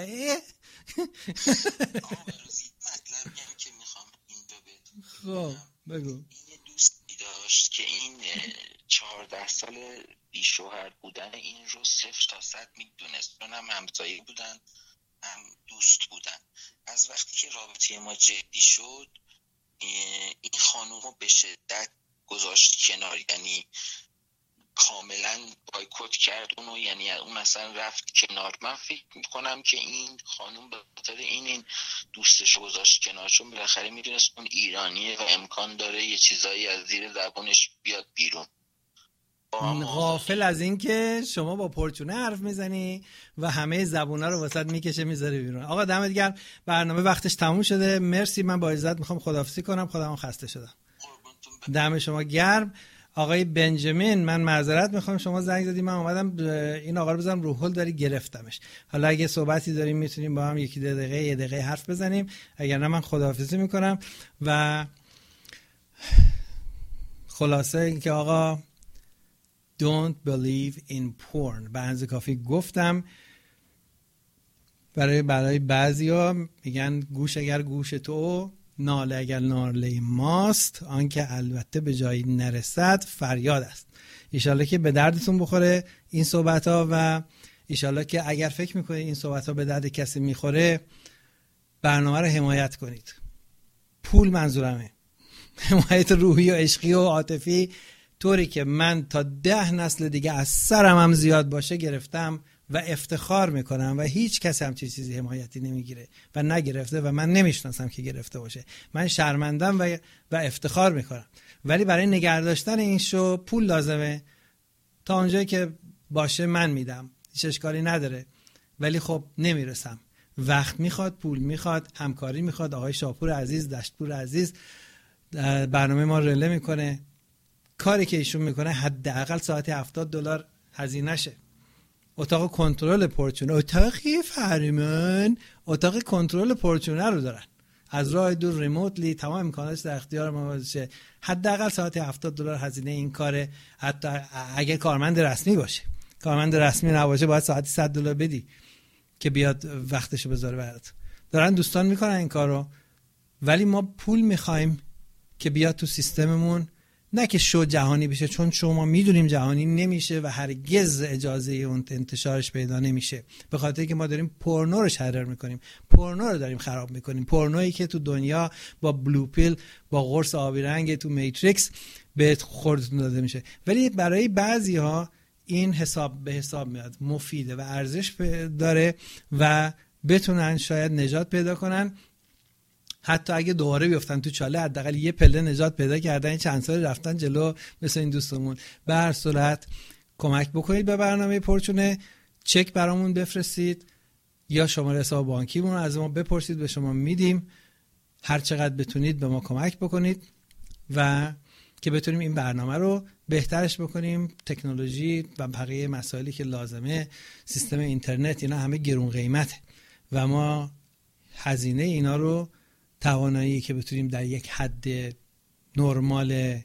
بروزی مطلبی هم که میخوام این دو بهتون خب بگو. این یه دوستی داشت که این چهارده سال بی شوهر بودن این رو صفر تا صد میدونست، چون هم همسایه بودن هم دوست بودن. از وقتی که رابطه ما جدی شد، این خانوم رو به شدت گذاشت کنار، یعنی کاملا بایکوت کرد اونو، یعنی اون اصلا رفت کنار. من فکر میکنم که این خانوم به خاطر این این دوستش گذاشت کنار، چون بالاخره میدونست اون ایرانیه و امکان داره یه چیزایی از زیر زبونش بیاد بیرون. غافل از این که شما با پرچونه حرف میزنی و همه زبونا رو واسط میکشه میذاره بیرون. آقا دمت گرم، برنامه وقتش تموم شده. مرسی، من با عزت میخوام خداحافظی کنم، خودم خسته شدم. دم شما گرم. آقای بنجامین، من معذرت میخوام شما زنگ زدی، من اومدم این آقا رو بزنم رو هول، داری گرفتمش. حالا اگه صحبتی داریم میتونیم با هم یکی دقیقه یه دقیقه حرف بزنیم، اگر نه من خداحافظی میکنم. و خلاصه اینکه آقا don't believe in porn. به اندازه کافی گفتم. برای برای بعضیا میگن گوش اگر گوش تو، ناله اگر ناله ماست، آنکه البته به جایی نرسد فریاد است. ایشالله که به دردتون بخوره این صحبت ها و ایشالله که اگر فکر میکنید این صحبت ها به درد کسی میخوره، برنامه رو حمایت کنید. پول منظورمه، حمایت روحی و عشقی و عاطفی، طوری که من تا ده نسل دیگه از سرم هم زیاد باشه گرفتم و افتخار میکنم و هیچ کس هم چیزی حمایتی نمیگیره و نگرفته و من نمیشناسم که گرفته باشه. من شرمندم و و افتخار میکنم. ولی برای نگه داشتن این شو پول لازمه. تا اونجایی که باشه من میدم، هیچ اشکالی نداره، ولی خب نمیرسم وقت میخواد، پول میخواد، همکاری میخواد. آقای شاپور عزیز، دشتپور عزیز برنامه ما رله میکنه. کاری که ایشون میکنه حداقل ساعتی هفتاد دلار هزینه شه. اتاق کنترل پورچونه، اتاقی فرمان، اتاق کنترل پورچونه رو دارن، از راه دور ریموتلی تمام امکاناتش در اختیار ما باشه. حداقل ساعتی هفتاد دلار هزینه این کاره، حتی اگه کارمند رسمی باشه. کارمند رسمی نباشه باید ساعتی صد دلار بدی که بیاد وقتشو بذاره برات. دارن دوستان میکنن این کارو، ولی ما پول میخوایم که بیاد تو سیستممون، نه که شو جهانی بشه، چون شما میدونیم جهانی نمیشه و هرگز اجازه اون انتشارش پیدا نمیشه، به خاطر که ما داریم پورنو رو شرر میکنیم، پورنو رو داریم خراب میکنیم، پورنویی که تو دنیا با بلو پیل، با قرص آبی رنگ تو میتریکس بهت خوردتون داده میشه. ولی برای بعضی ها این حساب به حساب میاد، مفیده و ارزش داره و بتونن شاید نجات پیدا کنن. حتی اگه دوباره بیفتن تو چاله، حداقل یه پله نجات پیدا کردن، این چند سال رفتن جلو مثل این دوستمون. به هر صورت کمک بکنید به برنامه پورچونه، چک برامون بفرستید یا شماره حساب بانکیمون رو از ما بپرسید، به شما میدیم. هر چقدر بتونید به ما کمک بکنید و که بتونیم این برنامه رو بهترش بکنیم. تکنولوژی و بقیه مسائلی که لازمه، سیستم اینترنت، اینا همه گرون قیمته و ما هزینه اینا رو توانایی که بتونیم در یک حد نرمال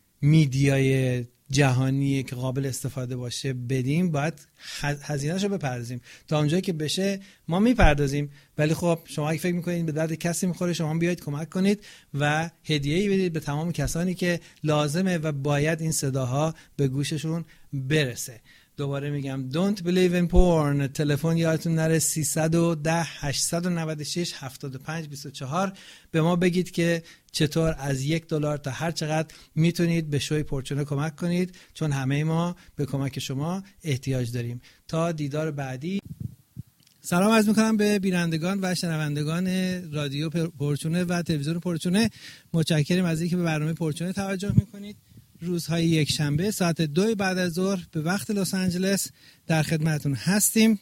میدیای جهانی که قابل استفاده باشه بدیم، باید هزینه‌شو بپردازیم. تا اونجایی که بشه ما میپردازیم، ولی خب شما اگه فکر میکنید به درد کسی میخوره، شما بیایید کمک کنید و هدیه‌ای بدید به تمام کسانی که لازمه و باید این صداها به گوششون برسه. دوباره میگم don't believe in porn. تلفن یادتون نره سیصد و ده هشتصد و نود و شش هفتاد و پنج بیست و چهار. به ما بگید که چطور از یک دلار تا هر چقدر میتونید به شوی پورچونه کمک کنید، چون همه ما به کمک شما احتیاج داریم. تا دیدار بعدی، سلام عرض میکنم به بینندگان و شنوندگان رادیو پورچونه و تلویزیون پورچونه. متشکرم از اینکه به برنامه پورچونه توجه میکنید. روزهای یک شنبه ساعت دو بعد از ظهر به وقت لس آنجلس در خدمتتون هستیم.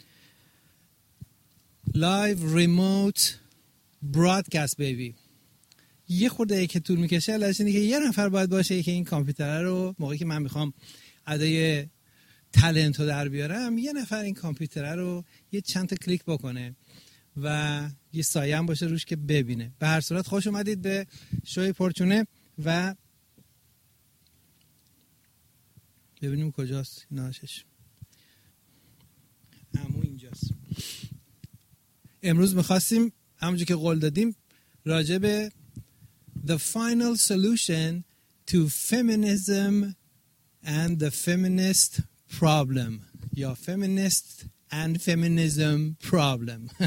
لایو ریموت برادکست بیبی. یه خورده که طول میکشه، علتش اینه که یه نفر باید باشه که این کامپیوتر رو موقعی که من میخوام ادای تالنت رو در بیارم، یه نفر این کامپیوتر رو یه چند تا کلیک بکنه و یه سایه هم باشه روش که ببینه. به هر صورت خوش اومدید به شوی پورچونه و ببینیم کجاست ناشش. عمو اینجاست. امروز میخواستیم همونجور که قول دادیم راجع به The Final Solution to Feminism and the Feminist Problem یا Feminist and Feminism Problem.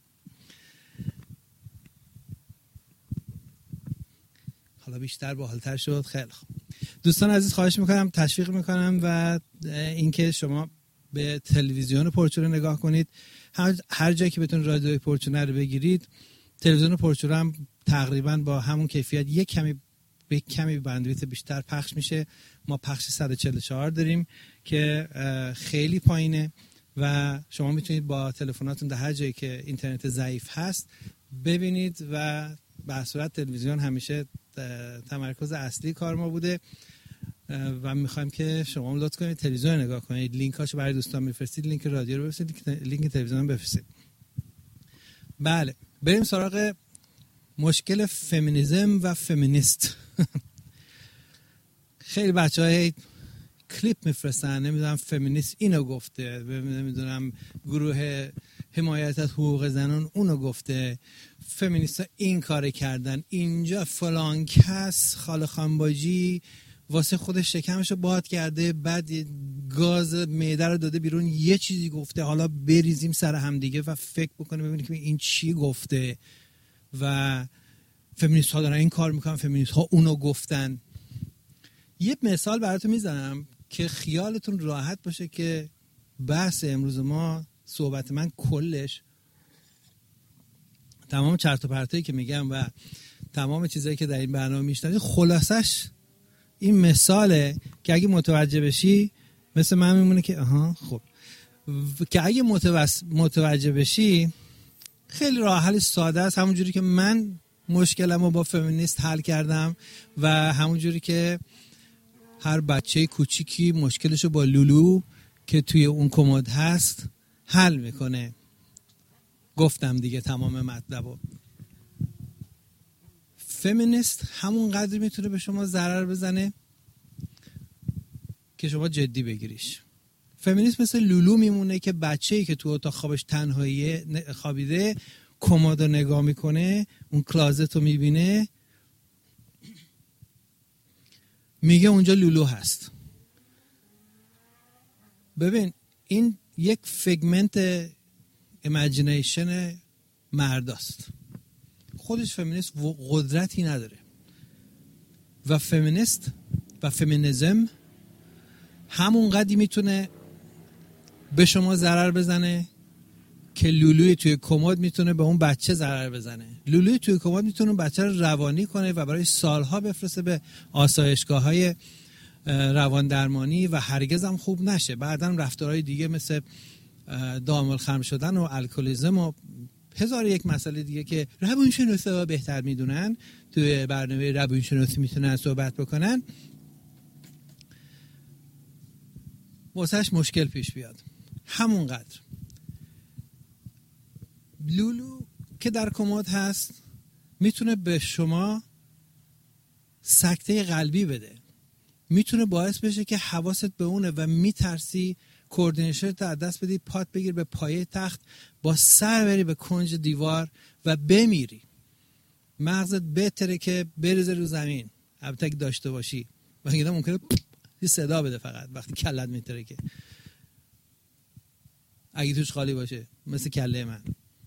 حالا بیشتر باحال‌تر شد. خیلی خوب دوستان عزیز، خواهش میکنم، تشویق میکنم و اینکه شما به تلویزیون پورچونه نگاه کنید. هر, هر جایی که بتون رادیوی پورچونه رو بگیرید، تلویزیون پورچونه هم تقریبا با همون کیفیت یک کمی به کمی بندویت بیشتر پخش میشه. ما پخش صد و چهل و چهار داریم که خیلی پایینه و شما میتونید با تلفناتون در هر جایی که اینترنت ضعیف هست ببینید و به صورت تلویزیون همیشه تمرکز اصلی کار ما بوده و میخوایم که شما لطف کنید تلویزیون نگاه کنید. لینکاشو برای دوستان میفرستید، لینک رادیو رو بفرستید، لینک تلویزیون بفرستید. بله، بریم سراغ مشکل فمینیسم و فمینیست. خیلی بچهای کلیپ میفرستن، نمیدونم فمینیست اینو گفته، نمیدونم گروه حمایت از حقوق زنان اونو گفته، فمینیستا این کار کردن، اینجا فلان کس خاله خانباجی واسه خودش شکمشو باد کرده، بعد گاز معده رو داده بیرون، یه چیزی گفته، حالا بریزیم سر هم دیگه و فکر بکنیم ببینیم که این چی گفته و فمینیست ها دارن این کار میکنن، فمینیست ها اونو گفتن. یه مثال براتون میزنم که خیالتون راحت باشه که بحث امروز ما، صحبت من کلش، تمام چرت و پرتایی که میگم و تمام چیزایی که در این برنامه میشنوید خلاصش این مثاله که اگه متوجه بشی مثل من میمونه که آها خب، که اگه متوجه بشی خیلی راه حل ساده است، همون جوری که من مشکلمو با فمینیست حل کردم و همون جوری که هر بچه کوچیکی مشکلشو با لولو که توی اون کمد هست حل میکنه. گفتم دیگه تمام مطلبو. فمینیست همون قدر میتونه به شما ضرر بزنه که شما جدی بگیریش. فمینیست مثل لولو میمونه که بچه‌ای که تو اتاق خوابش تنهایی خوابیده کمد رو نگاه میکنه، اون کلازت رو میبینه، میگه اونجا لولو هست. ببین این یک فیگمنت ایمیجینیشن مرداست، خودش فمینیست قدرتی نداره و فمینیست و فمینیزم همون قدری میتونه به شما ضرر بزنه که لولوی توی کمد میتونه به اون بچه ضرر بزنه. لولوی توی کمد میتونه بچه رو روانی کنه و برای سالها بفرسته به آسایشگاه‌های روان درمانی و هرگز هم خوب نشه. بعداً رفتارهای دیگه مثل دام الخمر شدن و الکلیسم و هزار یک مسئله دیگه که روانشناسا بهتر میدونن توی برنامه روانشناسی میتونن صحبت بکنن، واسهش مشکل پیش بیاد. همونقدر لولو که در کمد هست میتونه به شما سکته قلبی بده، میتونه باعث بشه که حواست به اونه و میترسی کوردینیشنت از دست بدی، پات بگیر به پایه تخت، با سر بری به کنج دیوار و بمیری. مغزت بهتره که بریزه رو زمین، البته که داشته باشی، و اگه ممکنه یه صدا بده فقط وقتی کلت میتره، که اگه توش خالی باشه مثل کله من.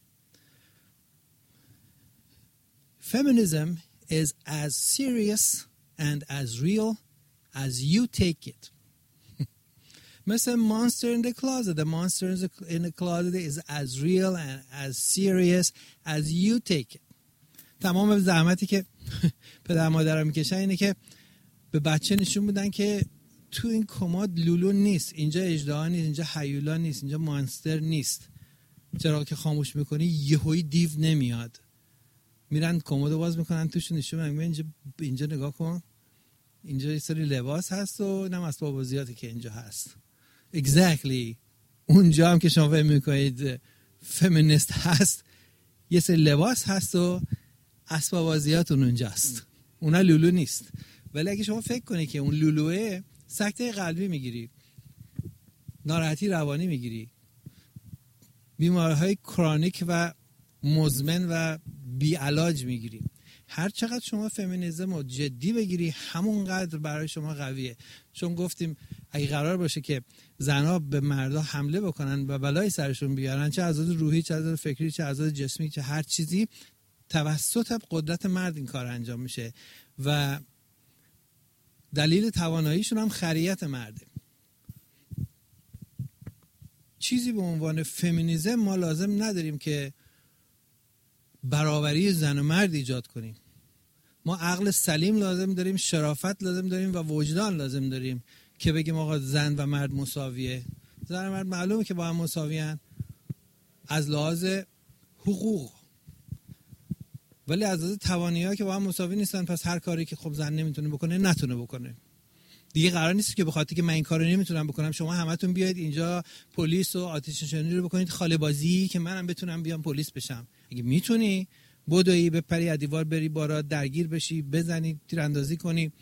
Feminism is as serious and as real as you take it. مثل monster in the closet. The monster in the closet is as real and as serious as you take it. تمام زحمتی که پدر مادرم میکشن اینه که به بچه نشون بدن که تو این کمد لولو نیست، اینجا اژدها نیست، اینجا هیولا نیست، اینجا مانستر نیست. چرا که خاموش میکنی یهویی دیو نمیاد. میرن کمد باز میکنن توش نشون میدن اینجا اینجا نگاه کن، اینجا یه سری لباس هست و نم اسباب بازیاتی که اینجا هست. exactly اونجا هم که شما فهم میکنید فمینیست هست، یه سری لباس هست و اسباب بازیاتون اونجاست، اونا لولو نیست. ولی اگه شما فکر کنید که اون لولوه، سکته قلبی میگیری، ناراحتی روانی میگیری، بیماری‌های کرونیک و مزمن و بی علاج میگیری. هر چقدر شما فمینیسم رو جدی بگیری همونقدر برای شما قویه. چون گفتیم اگه قرار باشه که زنها به مردا حمله بکنن و بلای سرشون بیارن، چه از لحاظ روحی، چه از لحاظ فکری، چه از لحاظ جسمی، چه هر چیزی، توسط قدرت مرد این کار انجام میشه و دلیل تواناییشون هم خریت مرده. چیزی به عنوان فمینیسم ما لازم نداریم که برابری زن و مرد ایجاد کنیم. ما عقل سلیم لازم داریم، شرافت لازم داریم و وجدان لازم داریم که بگیم آقا زن و مرد مساویه. زن و مرد معلومه که با هم مساویان از لحاظ حقوق، ولی از لحاظ توانایی که با هم مساوی نیستن. پس هر کاری که خب زن نمیتونه بکنه نتونه بکنه دیگه. قرار نیست که بخاطر که من این کارو نمیتونم بکنم شما همتون بیاید اینجا پلیس و آتش نشانی رو بکنید خاله بازی که منم بتونم بیام پلیس بشم. اگه میتونی بدوی بپری از دیوار بری بارا درگیر بشی، بزنی، تیراندازی کنی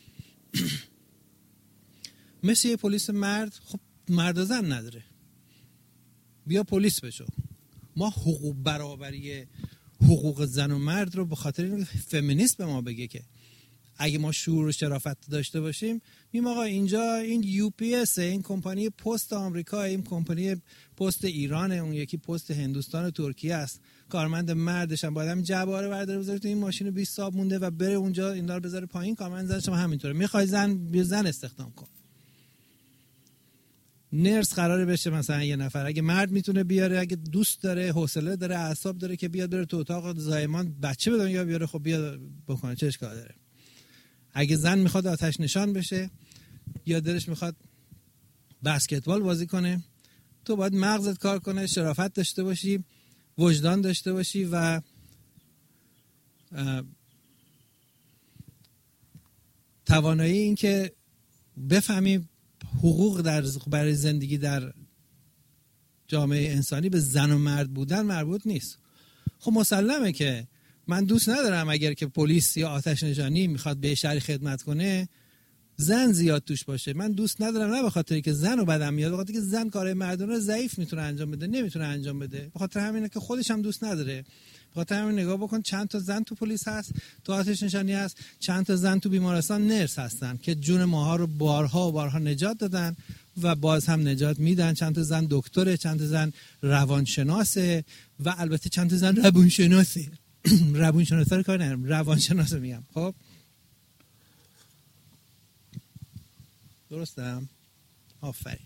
مثل یه پلیس مرد. خب مرد و زن نداره، بیا پلیس بشو. ما حقوق برابری حقوق زن و مرد رو به خاطر این فمینیست به ما بگه که اگه ما شعور و شرافت داشته باشیم، میگم آقا اینجا این یو پی اس، این کمپانی پست آمریکا، این کمپانی پست ایران، اون یکی پست هندوستان و ترکیه است، کارمند مردش هم باید هم جباره برداره بذاره تو این ماشین بیست صاحب مونده و بره اونجا اینا رو بذاره پایین. کارمند زنش هم همینطوره. میخوای زن بیا زن استخدام کن. نرس قراره بشه مثلا یه نفر، اگه مرد میتونه بیاره، اگه دوست داره، حوصله داره، اعصاب داره که بیاد بره تو اتاق زایمان بچه به دنیا بیاره، خب بیاد بکنه، چه اشکال داره. اگه زن میخواد آتش نشان بشه یا دلش میخواد بسکتبال بازی کنه، تو باید مغزت کار کنه، شرافت داشته باشی وجدان داشته باشی و توانایی این که بفهمی حقوق در برای زندگی در جامعه انسانی به زن و مرد بودن مربوط نیست. خب مسلمه که من دوست ندارم اگر که پلیس یا آتش نشانی میخواد به شهری خدمت کنه زن زیاد توش باشه. من دوست ندارم، نه به خاطر که زن رو بدم میاد، به خاطر که زن کار مردانه ضعیف میتونه انجام بده، نمیتونه انجام بده. به خاطر همینه که خودش هم دوست نداره. به خاطر همین نگاه بکن چند تا زن تو پلیس هست، تو آتش نشانی هست، چند تا زن تو بیمارستان نرس هستن که جون ماها رو بارها و بارها نجات دادن و باز هم نجات میدن. چند تا زن دکتره، چند تا زن روانشناسه و البته چند تا زن روانشناسه. روانشناسا رو کار ندارم، روانشناسه میگم. خب درستم؟ آفرین.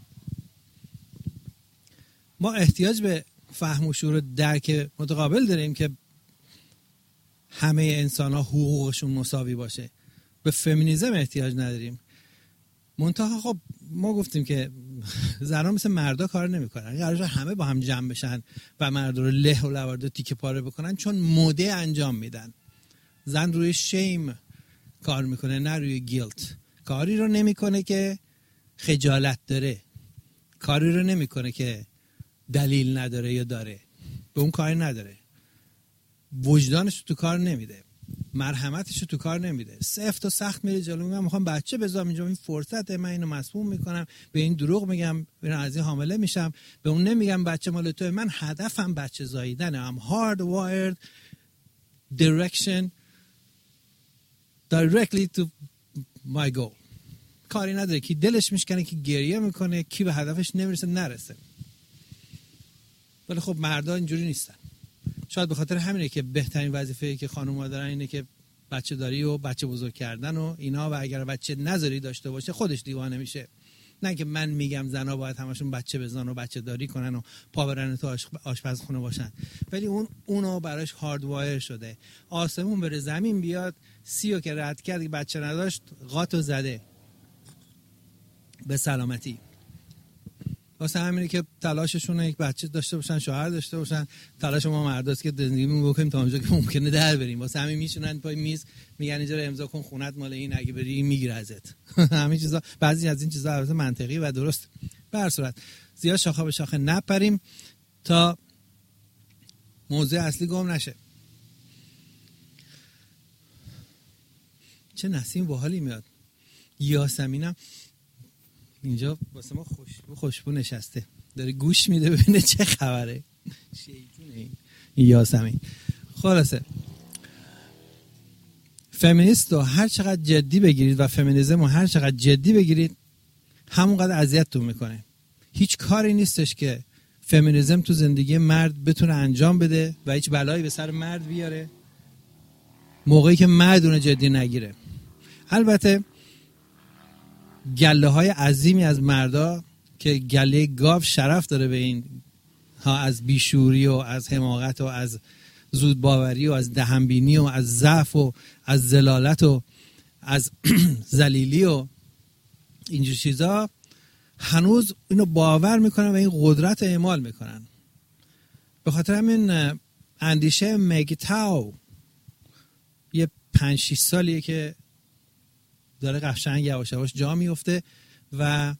ما احتیاج به فهم و شعور و درک متقابل داریم که همه انسان ها حقوقشون مساوی باشه. به فمینیزم احتیاج نداریم. منتها خب ما گفتیم که زنها مثل مردا کار نمیکنن، قراره همه با هم جمع بشن و مردا رو له و لورده تیکه پاره بکنن، چون مده انجام میدن. زن روی شیم کار میکنه نه روی گیلت. کاری رو نمیکنه که خجالت داره، کاری رو نمیکنه که دلیل نداره یا داره، به اون کاری نداره. وجدانش تو کار نمیده، مرحمتش تو کار نمیده، سفت و سخت میره جلو. میگم میخوام بچه بذارم اینجا، این فرصته، من اینو مسموم میکنم، به این دروغ میگم ببین از این حامله میشم، به اون نمیگم بچه مال توئه. من هدفم بچه زاییدنه. I'm hardwired direction directly to my goal. کاری نداره کی دلش میشکنه، کی گریه میکنه، کی به هدفش نمیرسه نرسه. ولی خب مردا اینجوری نیستن. شاید به خاطر همینه که بهترین وظیفه‌ای که خانوما دارن اینه که بچه داری و بچه بزرگ کردن و اینا، و اگر بچه نذاری داشته باشه خودش دیوانه میشه. نه که من میگم زنا باید همشون بچه بزنن و بچه داری کنن و پا برن تو آشپزخونه باشن، ولی اون اونو براش هاردوایر شده. آسمون بره زمین بیاد، سیو که رد کرد که بچه نداشت قاطو زده به سلامتی. واسه همینه که تلاششون یک بچه داشته باشن، شوهر داشته باشن. تلاش ما مرداست که زندگیمون بکنیم تا اونجا که ممکنه در بریم. واسه همین میشونن پای میز میگن اینجا رو امضا کن، خونت مال این، اگه بری میگیره ازت. همین چیزا، بعضی از این چیزا البته منطقی و درست. به هر صورت زیاد شاخه به شاخه نپریم تا موضوع اصلی گم نشه. چه نسیم باحالی میاد. یاسمینم اینجا واسه ما خوشبو خوشبو نشسته، داره گوش میده ببینه چه خبره. شیطونه این یاسمین. خلاصه فمینیست رو هر چقدر جدی بگیرید و فمینیزم رو هر چقدر جدی بگیرید همونقدر اذیتتون میکنه. هیچ کاری نیستش که فمینیزم تو زندگی مرد بتونه انجام بده و هیچ بلایی به سر مرد بیاره موقعی که مرد اونو جدی نگیره. البته گله های عظیمی از مردا که گله گاو شرف داره به این ها از بیشوری و از حماقت و از زودباوری و از دهنبینی و از ضعف و از ذلالت و از ذلیلی و اینجور چیزا، هنوز اینو باور میکنن و این قدرت رو اعمال میکنن. به خاطر همین اندیشه مگتاو یه پنج شیش سالیه که داره قشنگ یواش یواش جا میفته و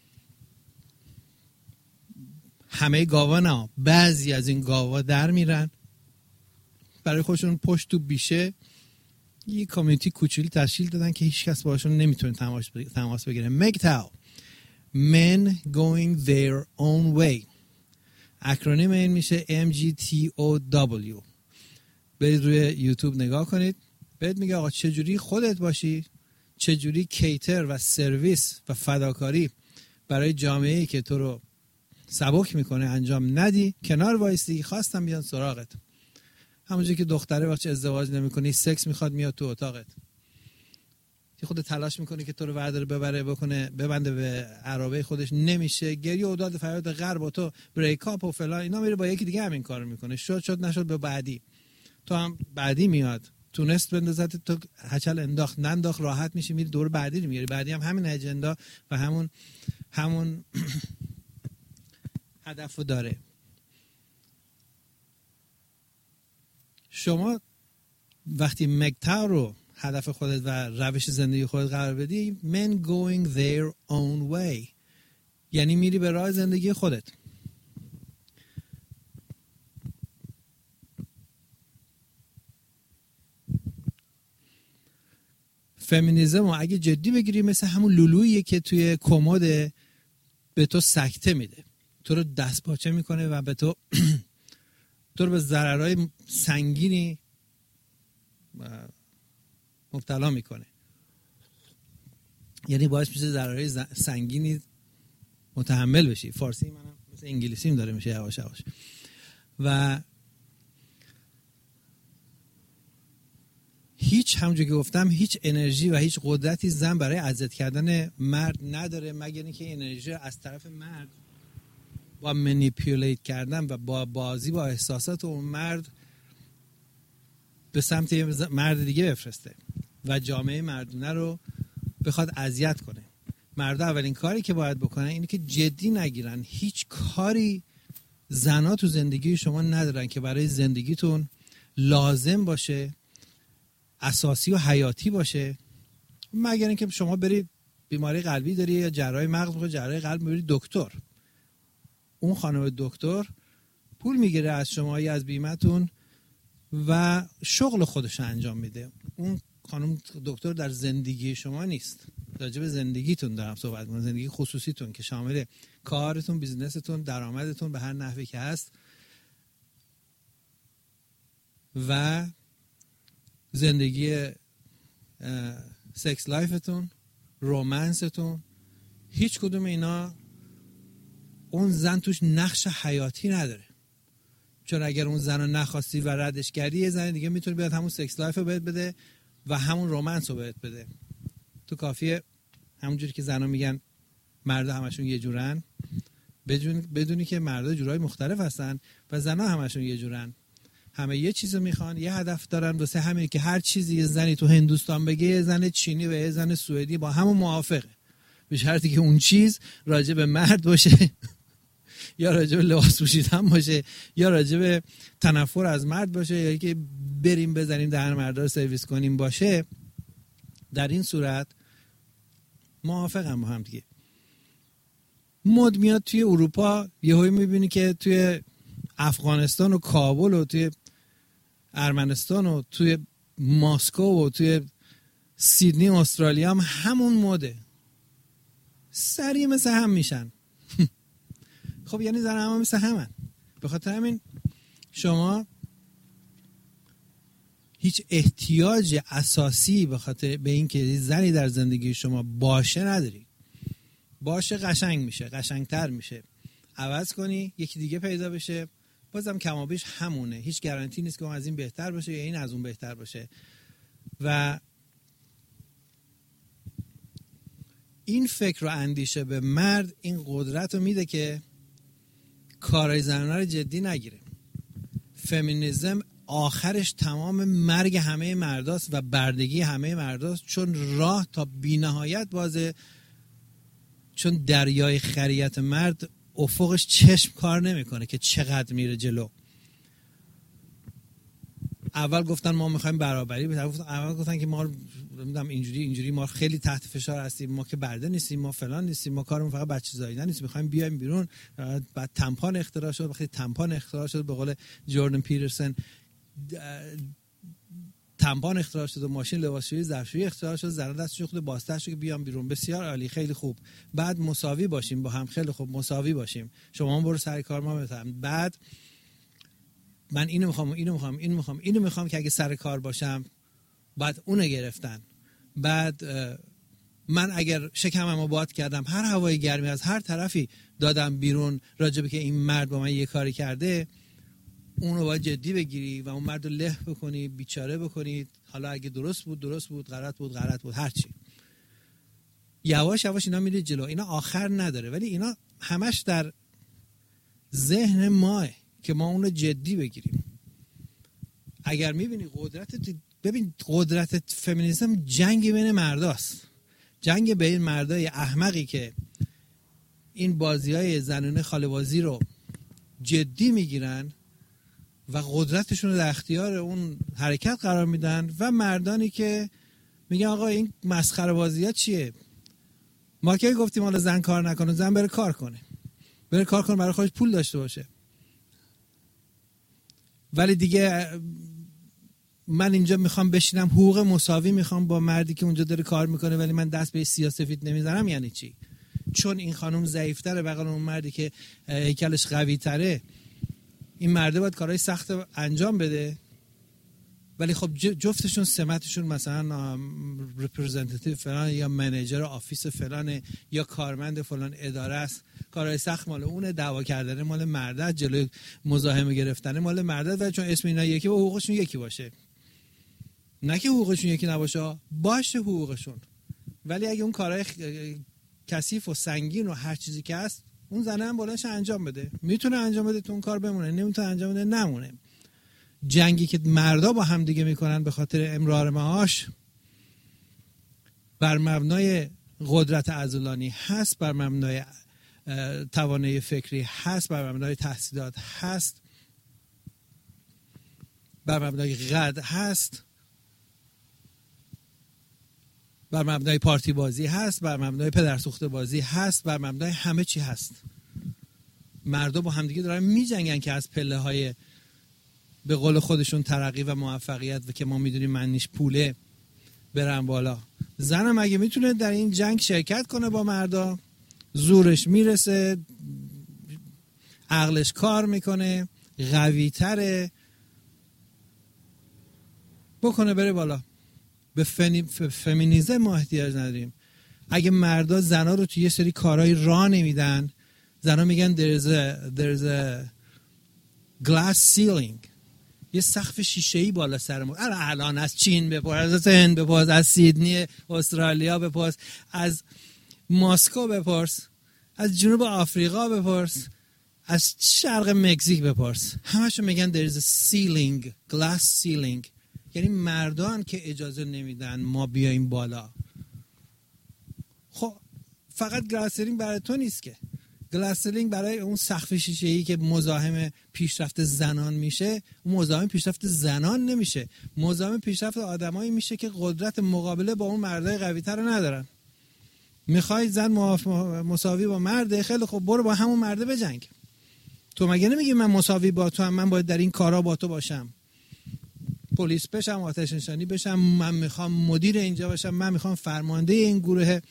همه گاوا نه، بعضی از این گاوا در میرن، برای خودشون پشت تو بیشه یه کامیونیتی کوچولی تشکیل دادن که هیچ کس باهاشون نمیتونه تماس بگیره. مگتاو Men Going Their Own Way، اکرونیم این میشه ام جی تی او دبلیو. برید روی یوتیوب نگاه کنید، بهت میگه آقا چجوری خودت باشی، چجوری کیتر و سرویس و فداکاری برای جامعه‌ای که تو رو سبک میکنه انجام ندی، کنار وایسی، خواستم بیان سراغت. همونجوری که دختره وقتی ازدواج نمیکنی سکس میخواد میاد تو اتاقت، که خود تلاش میکنه که تو رو ورداره ببره بکنه ببنده به عرابه خودش، نمیشه، گریه و داد فریاد غرب و تو بریک اپ و فلان اینا، میره با یکی دیگه همین کارو میکنه. شد شد نشد به بعدی، تو هم بعدی میاد تونست بندازت تو هچل انداخت ننداخت، راحت میشی میری دور بعدی رو میاری، بعدی هم همین اجندا و همون همون هدفو داره. شما وقتی مگتا رو هدف خودت و روش زندگی خودت قرار بدی، men going their own way، یعنی میری به راه زندگی خودت. فمینیزم رو اگه جدی بگیری مثل همون لولوییه که توی کمد به تو سکته میده، تو رو دست پاچه میکنه و به تو تو رو به ضررهای سنگینی مبتلا میکنه، یعنی باعث میشه ضررهای سنگینی متحمل بشی. فارسی منم مثل انگلیسیم داره میشه یواش یواش. و هیچ همونجور که گفتم هیچ انرژی و هیچ قدرتی زن برای اذیت کردن مرد نداره، مگر اینکه انرژی از طرف مرد با منیپولیت کردن و با بازی با احساسات اون مرد به سمت مرد دیگه بفرسته و جامعه مردونه رو بخواد اذیت کنه. مرد اولین کاری که باید بکنن اینه که جدی نگیرن هیچ کاری زنها تو زندگی شما ندارن که برای زندگیتون لازم باشه، اساسی و حیاتی باشه، مگر اینکه شما برید بیماری قلبی داری یا جراحی مغز میخوای جراحی قلب برید دکتر. اون خانم دکتر پول میگیره از شما یا از بیمتون و شغل خودش انجام میده. اون خانم دکتر در زندگی شما نیست. راجع به زندگیتون دارم صحبت می‌کنم، زندگی خصوصیتون که شامل کارتون، بیزنستون، درآمدتون به هر نحوی که هست و زندگی سکس لایفتون، رومنستون. هیچ کدوم اینا اون زن توش نقش حیاتی نداره، چون اگر اون زن رو نخواستی و ردش کردی یه زن دیگه میتونه بیاد همون سکس لایف رو بهت بده و همون رومنس رو بهت بده. تو کافیه همونجوری که زنها میگن مردا همشون یه جورن، بدونی که مردا جورای مختلف هستن و زنها همشون یه جورن، همه یه چیزو میخوان، یه هدف دارن. واسه همین که هر چیزی یه زنی تو هندوستان بگه یه زن چینی و یه زن سوئدی با همون موافقه، به شرطی که اون چیز راجع به مرد باشه یا راجع به لباس پوشیدن باشه یا راجع به تنفر از مرد باشه یا که بریم بزنیم دهن مردا رو سرویس کنیم باشه. در این صورت موافقم با هم دیگه. مد میاد توی اروپا، یهو میبینی که توی افغانستان و کابل و توی ارمنستان و توی ماسکو و توی سیدنی استرالیا هم همون مده، سریع مثل هم میشن. خب یعنی زن هم مثل همن. به خاطر همین شما هیچ احتیاج اساسی به خاطر به این که زنی در زندگی شما باشه نداری. باشه قشنگ میشه، قشنگتر میشه، عوض کنی یکی دیگه پیدا بشه بازم کمابیش همونه. هیچ گارانتی نیست که اون از این بهتر باشه یا این از اون بهتر باشه. و این فکر و اندیشه به مرد این قدرت رو میده که کارهای زنانه رو جدی نگیره. فمینیزم آخرش تمام مرگ همه مرداست و بردگی همه مرداست، چون راه تا بی‌نهایت بازه، چون دریای خریت مرد افقش چشم کار نمیکنه که چقدر میره جلو. اول گفتن ما میخوایم برابری، اول گفتن که ما نمیدونم اینجوری اینجوری ما خیلی تحت فشار هستیم، ما که برده نیستیم، ما فلان نیستیم، ما کارمون فقط بچه زاییدن نیست، میخوایم بیایم بیرون. بعد تمپان اختراع شد. وقتی تمپان اختراع شد به قول جوردن پیترسن تمپان اختراع شد و ماشین لباسشویی ظرفشویی اختراع شد، زنان دستشون خود باسته شد که بیام بیرون. بسیار عالی، خیلی خوب. بعد مساوی باشیم با هم، خیلی خوب مساوی باشیم، شما برو سر کار ما بتم. بعد من اینو میخوام اینو میخوام اینو میخوام اینو میخوام که اگه سر کار باشم بعد اونو گرفتن. بعد من اگر شکممو باد کردم، هر هوای گرمی از هر طرفی دادم بیرون راجبه که این مرد با من یه کاری کرده، اونو باید جدی بگیری و اون مرد رو له بکنی، بیچاره بکنی. حالا اگه درست بود درست بود، غلط بود غلط بود، هر چی. یواش یواش اینا میره جلو. اینا آخر نداره، ولی اینا همش در ذهن ماه که ما اون رو جدی بگیریم. اگر میبینی قدرت، ببین قدرت فمینیسم جنگ بین مرداست، جنگ بین مردای احمقی که این بازی‌های زنانه خاله‌بازی رو جدی میگیرن و قدرتشون رو در اختیار اون حرکت قرار میدن و مردانی که میگن آقا این مسخره بازی‌ها چیه؟ ما که گفتیم حالا زن کار نکنه، زن بره کار کنه، بره کار کنه برای خودش پول داشته باشه. ولی دیگه من اینجا میخوام بشینم حقوق مساوی میخوام با مردی که اونجا داره کار میکنه ولی من دست به سیاه‌سفید نمیزنم. یعنی چی؟ چون این خانم ضعیف‌تره بغل اون مردی که هیکلش قوی‌تره، این مرده باید کارهای سخت انجام بده. ولی خب جفتشون سمتشون مثلا رپرزنتیتیو فلان یا منیجر آفیس فلان یا کارمند فلان اداره است، کارهای سخت مال اونه، دعوا کردن مال مرده، جلوی مزاحمه گرفتن مال مرده. و چون اسم اینا یکی با حقوقشون یکی باشه، نه که حقوقشون یکی نباشه، باشه حقوقشون. ولی اگه اون کارهای کثیف و سنگین و هر چیزی که هست اون زنه هم بلندش انجام بده، میتونه انجام بده تو اون کار بمونه، نمیتونه انجام بده نمونه. جنگی که مردا با هم دیگه میکنن به خاطر امرار معاش بر مبنای قدرت عضلانی هست، بر مبنای توانایی فکری هست، بر مبنای تحصیلات هست، بر مبنای قد هست، بر مبنای پارتی بازی هست، بر مبنای پدرسوخته بازی هست، بر مبنای همه چی هست. مردا با هم دیگه دارن میجنگن که از پله های به قول خودشون ترقی و موفقیت و که ما میدونیم معنیش پوله برن بالا. زنم اگه میتونه در این جنگ شرکت کنه با مردا، زورش میرسه، عقلش کار میکنه، قوی تره، بکنه بره بالا. به فنی... فمینیزم ما احتیاج نداریم. اگه مردا زنا رو توی یه سری کارهای راه نمیدن، زنا میگن there's a, there's a glass ceiling، یه سقف شیشه‌ای بالا سر ما. الان از چین بپرس، از هند بپرس، از سیدنی استرالیا بپرس، از مسکو بپرس، از جنوب آفریقا بپرس، از شرق مکزیک بپرس، همشون میگن there is a ceiling, glass ceiling. یعنی مردان که اجازه نمیدن ما بیایم بالا. خب فقط glass ceiling برای تو نیست که، گلاسلینگ برای اون سقف شیشه‌ای که مزاحم پیشرفت زنان میشه، اون مزاحم پیشرفت زنان نمیشه، مزاحم پیشرفت آدمایی میشه که قدرت مقابله با اون مردای قوی‌تر رو ندارن. میخوای زن مساوی با مرده، خیلی خب برو با همون مرده بجنگ. تو مگه نمیگی من مساوی با تو هم، من باید در این کارا با تو باشم، پلیس بشم، آتش نشانی بشم، من میخوام مدیر اینجا باشم، من میخوام فرمانده این گروه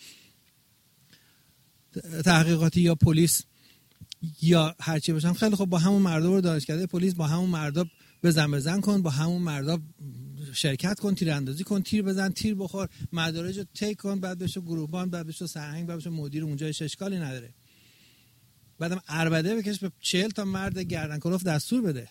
تحقیقاتی یا پلیس یا هرچی باشم. خیلی خب با همون مردا برو دانشکده پلیس، با همون مردا بزن بزن کن، با همون مردا شرکت کن، تیراندازی کن، تیر بزن، تیر بخور، مدارج رو تیک کن، بعد بشو گروهبان، بعد بشو سرهنگ، بعد بشو مدیر اونجا. هیچ اشکالی نداره. بعدم عربده بکش به چهل تا مرد گردن کلفت دستور بده.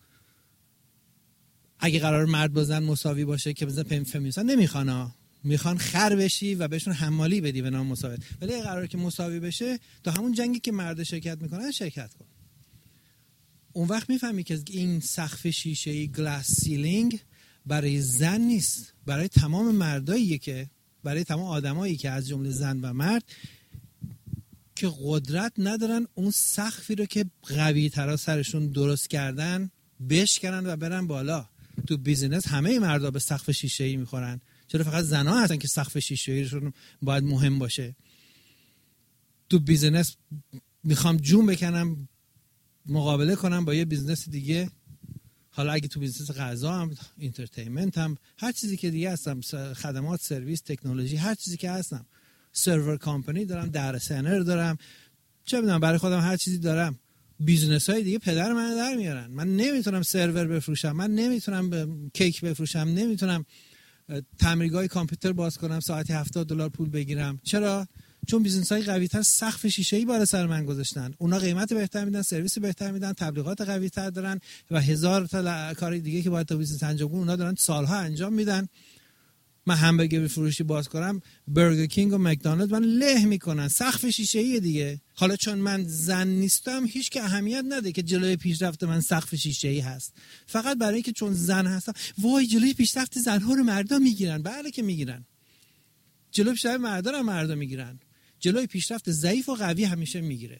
اگه قرار مرد با زن مساوی باشه که بزن فمینیست‌ها نمیخوان، میخوان خر بشی و بهشون حمالی بدی به نام مساوی. ولی اگه قراره که مساوی بشه، تا همون جنگی که مرد شرکت میکنن شرکت کن. اون وقت میفهمی که این سقف شیشه‌ای گلاس سیلینگ برای زن نیست، برای تمام مرداییه، که برای تمام آدمایی که از جمله زن و مرد که قدرت ندارن اون سقفی رو که قوی ترا سرشون درست کردن بشکنن و برن بالا. تو بیزینس همه مردا به سقف شیشه‌ای میخورن، چرا فقط زن‌ها هستن که سقف شیشه‌ایشون باید مهم باشه؟ تو بیزینس میخوام جون بکنم مقابله کنم با یه بیزنس دیگه، حالا اگه تو بیزنس غذا هم، اینترتینمنت هم، هر چیزی که دیگه هستم، خدمات، سرویس، تکنولوژی، هر چیزی که هستم، سرور کامپانی دارم، در سنر دارم، چه بدونم برای خودم هر چیزی دارم. بیزنس های دیگه پدر من در میارن. من نمیتونم سرور بفروشم، من نمیتونم کیک بفروشم، نمیتونم تعمیرگاه کامپیوتر باز کنم ساعتی هفتاد دلار پول بگیرم. چرا؟ چون بیزنس های قوی تر سقف شیشه‌ای بالا سر من گذاشتن. اونا قیمت بهتر میدن، سرویس بهتر میدن، تبلیغات قوی تر دارن و هزار تا کار دیگه که باید تا بیزنس انجام کنن اونا دارن سالها انجام میدن. من همبرگر فروشی باز کنم، برگر کینگ و مکدونالد من له میکنن، سقف شیشه‌ای دیگه. حالا چون من زن نیستم هیچ که اهمیت نده که جلوی پیشرفت من سقف شیشه‌ای هست، فقط برای اینکه چون زن هستم وای جلوی پیشرفت زنها رو مردا میگیرن. بله که میگیرن، جلوی پیشرفت مردا رو مردا میگیرن، جلوی پیشرفت ضعیف و قوی همیشه میگیره.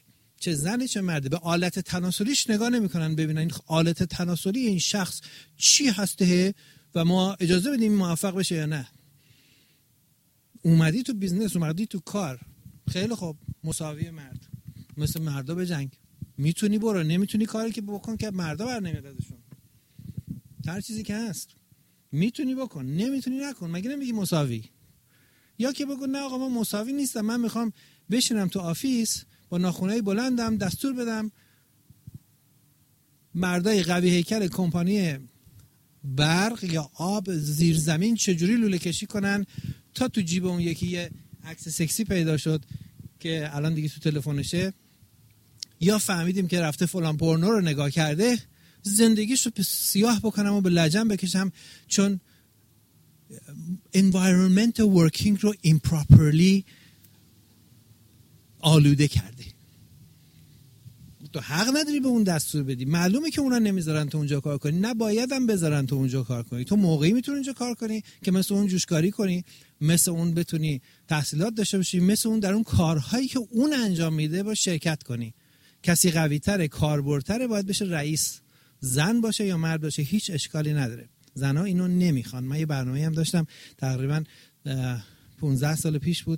چه زنی چه مرده به آلت تناسلیش نگاه نمیکنن ببینن این آلت تناسلی این شخص چی هسته و ما اجازه بدیم موفق بشه یا نه. اومدی تو بیزنس، اومدی تو کار، خیلی خوب، مساوی مرد، مثل مردا بجنگ. میتونی برو، نمیتونی کاری که بکن که مردا بر نمیاد ازشون. هر چیزی که هست میتونی بکن، نمیتونی نکن. مگه نمیگی مساوی؟ یا که بگو نه آقا من مساوی نیستم، من میخوام بشینم تو آفیس با ناخنای بلندم دستور بدم مردای قوی هیکل کمپانی برق یا آب زیرزمین چجوری لوله کشی کنن تا تو جیب اون یکی یه عکس سکسی پیدا شد که الان دیگه تو تلفنشه، یا فهمیدیم که رفته فلان پورنو رو نگاه کرده، زندگیش رو سیاه بکنم و به لجن بکشم چون environment working رو improperly آلوده کرده. تو حق نداری به اون دستور بدی. معلومه که اونا نمیذارن تو اونجا کار کنی، نه باید هم بذارن تو اونجا کار کنی. تو موقعی میتونی اونجا کار کنی که مثل اون جوشکاری کنی، مثل اون بتونی تحصیلات داشته باشی، مثل اون در اون کارهایی که اون انجام میده با شرکت کنی. کسی قوی‌تره، کاربردتره، باید بشه رئیس. زن باشه یا مرد باشه هیچ اشکالی نداره. زنها اینو نمیخوان. من یه برنامه‌ای هم داشتم تقریبا پانزده سال پیش بود،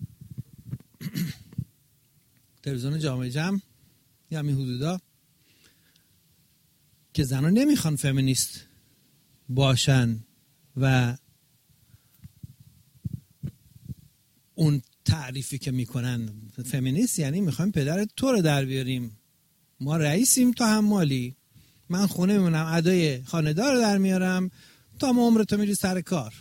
تلویزیون جامعه جمع یا همین حدودا، که زنها نمیخوان فمینیست باشن و اون تعریفی که میکنن فمینیست یعنی میخوایم پدر تو رو در بیاریم، ما رئیسیم تو حمالی، من خونه میمونم ادای خانه‌دار رو در میارم تا ما عمر تو میری سر کار.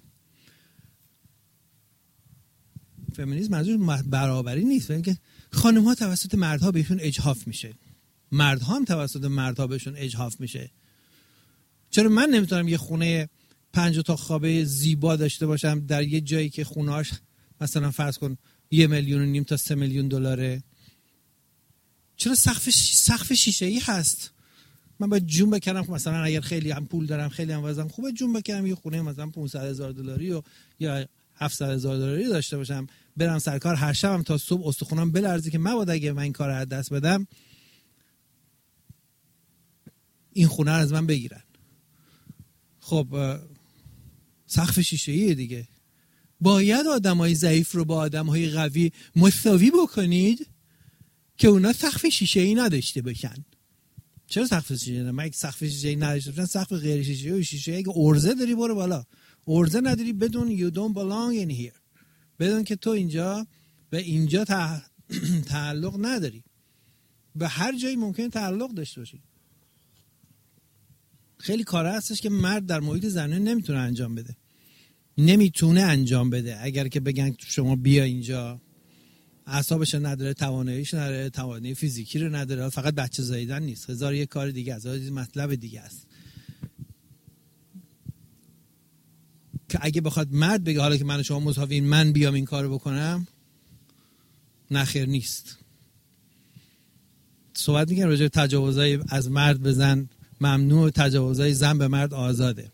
فمینیسم منظور برابری نیست، بلکه خانم‌ها توسط مردها بهشون اجحاف میشه، مردها هم توسط مردها بهشون اجحاف میشه. چرا من نمیتونم یه خونه پنج تا خوابه زیبا داشته باشم در یه جایی که خونه‌اش مثلا فرض کن یه میلیون و نیم تا سه میلیون دلاره؟ چرا سقف سقف شیشه‌ای هست؟ من باید جون بکنم مثلا اگر خیلی هم پول دارم، خیلی هم وضعم خوبه، جون بکنم یه خونه مثلا پانصد هزار دلاری و یا هفتصد هزار دلاری داشته باشم، برم سرکار هر شبم تا صبح استخونام بلرزه که مبادا اگه من این کار رو از دست بدم این خونه رو از من بگیرن. خب سقف شیشه‌ایه دیگه. باید آدمای ضعیف رو با آدمای قوی مساوی بکنید که اونا سقف شیشه‌ای نداشته باشن. چرا سقف شیشه‌ای؟ من یک سقف شیشه‌ای نداشته باشن، سقف غیر شیشه‌ای و شیشه‌ای که ارزه داری برو بالا، ارزه نداری بدون you don't belong in here، بدون که تو اینجا به اینجا تعلق نداری، به هر جایی ممکنه تعلق داشته باشی. خیلی کارا هستش که مرد در محیط زنانه نمیتونه انجام بده، نمیتونه انجام بده. اگر که بگن شما بیا اینجا، اعصابش نداره، تواناییش نداره، توانایی فیزیکی رو نداره، فقط بچه زاییدن نیست، هزار یک کار دیگه است، هزار مطلب دیگه است که اگه بخواد مرد بگه حالا که من و شما مساوییم من بیام این کارو بکنم، نخیر نیست. صحبت میکنم راجع به تجاوزای از مرد به زن ممنوع، تجاوزای زن به مرد آزاده.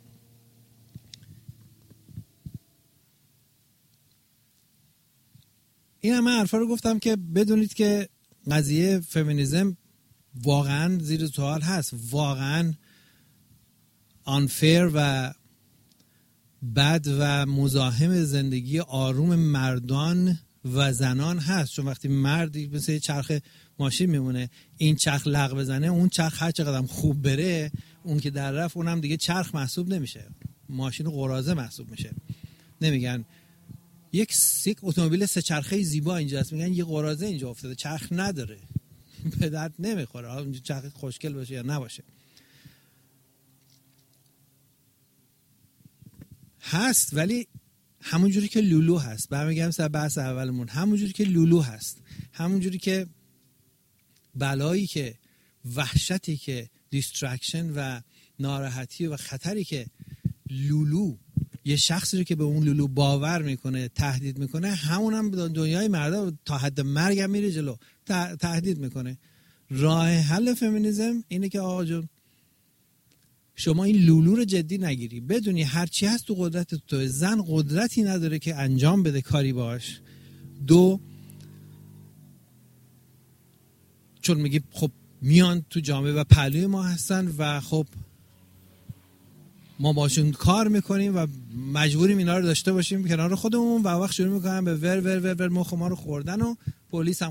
این همه حرفا رو گفتم که بدونید که قضیه فمینیسم واقعا زیر سوال هست، واقعا unfair و بد و مزاحم زندگی آروم مردان و زنان هست. چون وقتی مردی مثل یه چرخ ماشین میمونه، این چرخ لغ بزنه اون چرخ هر چقدر خوب بره، اون که در رفت اونم دیگه چرخ محسوب نمیشه، ماشین قراضه محسوب میشه. نمیگن یک یک اتومبیل سه چرخه زیبا اینجاست، میگن یه قراضه اینجا افتاده، چرخ نداره، به درد نمیخوره، حالا چرخ خوشگل باشه یا نباشه. هست ولی همون جوری که لولو هست، برمیگردم سر بحث اولمون، همون جوری که لولو هست، همون جوری که بلایی که وحشتی که دیسترکشن و ناراحتی و خطری که لولو یه شخصی رو که به اون لولو باور میکنه تهدید میکنه، همون هم دنیای مردا تا حد مرگ هم میره جلو تهدید میکنه. راه حل فمینیسم اینه که آقا جون شما این لولو رو جدی نگیری، بدونی هرچی هست تو قدرت تو، زن قدرتی نداره که انجام بده کاری باش. دو، چون میگی خب میان تو جامعه و پهلوی ما هستن و خب ما باشون کار میکنیم و مجبوریم اینا رو داشته باشیم کنار خودمون و وقت شروع میکنن به ور ور ور ور مخ ما رو خوردن و پلیس هم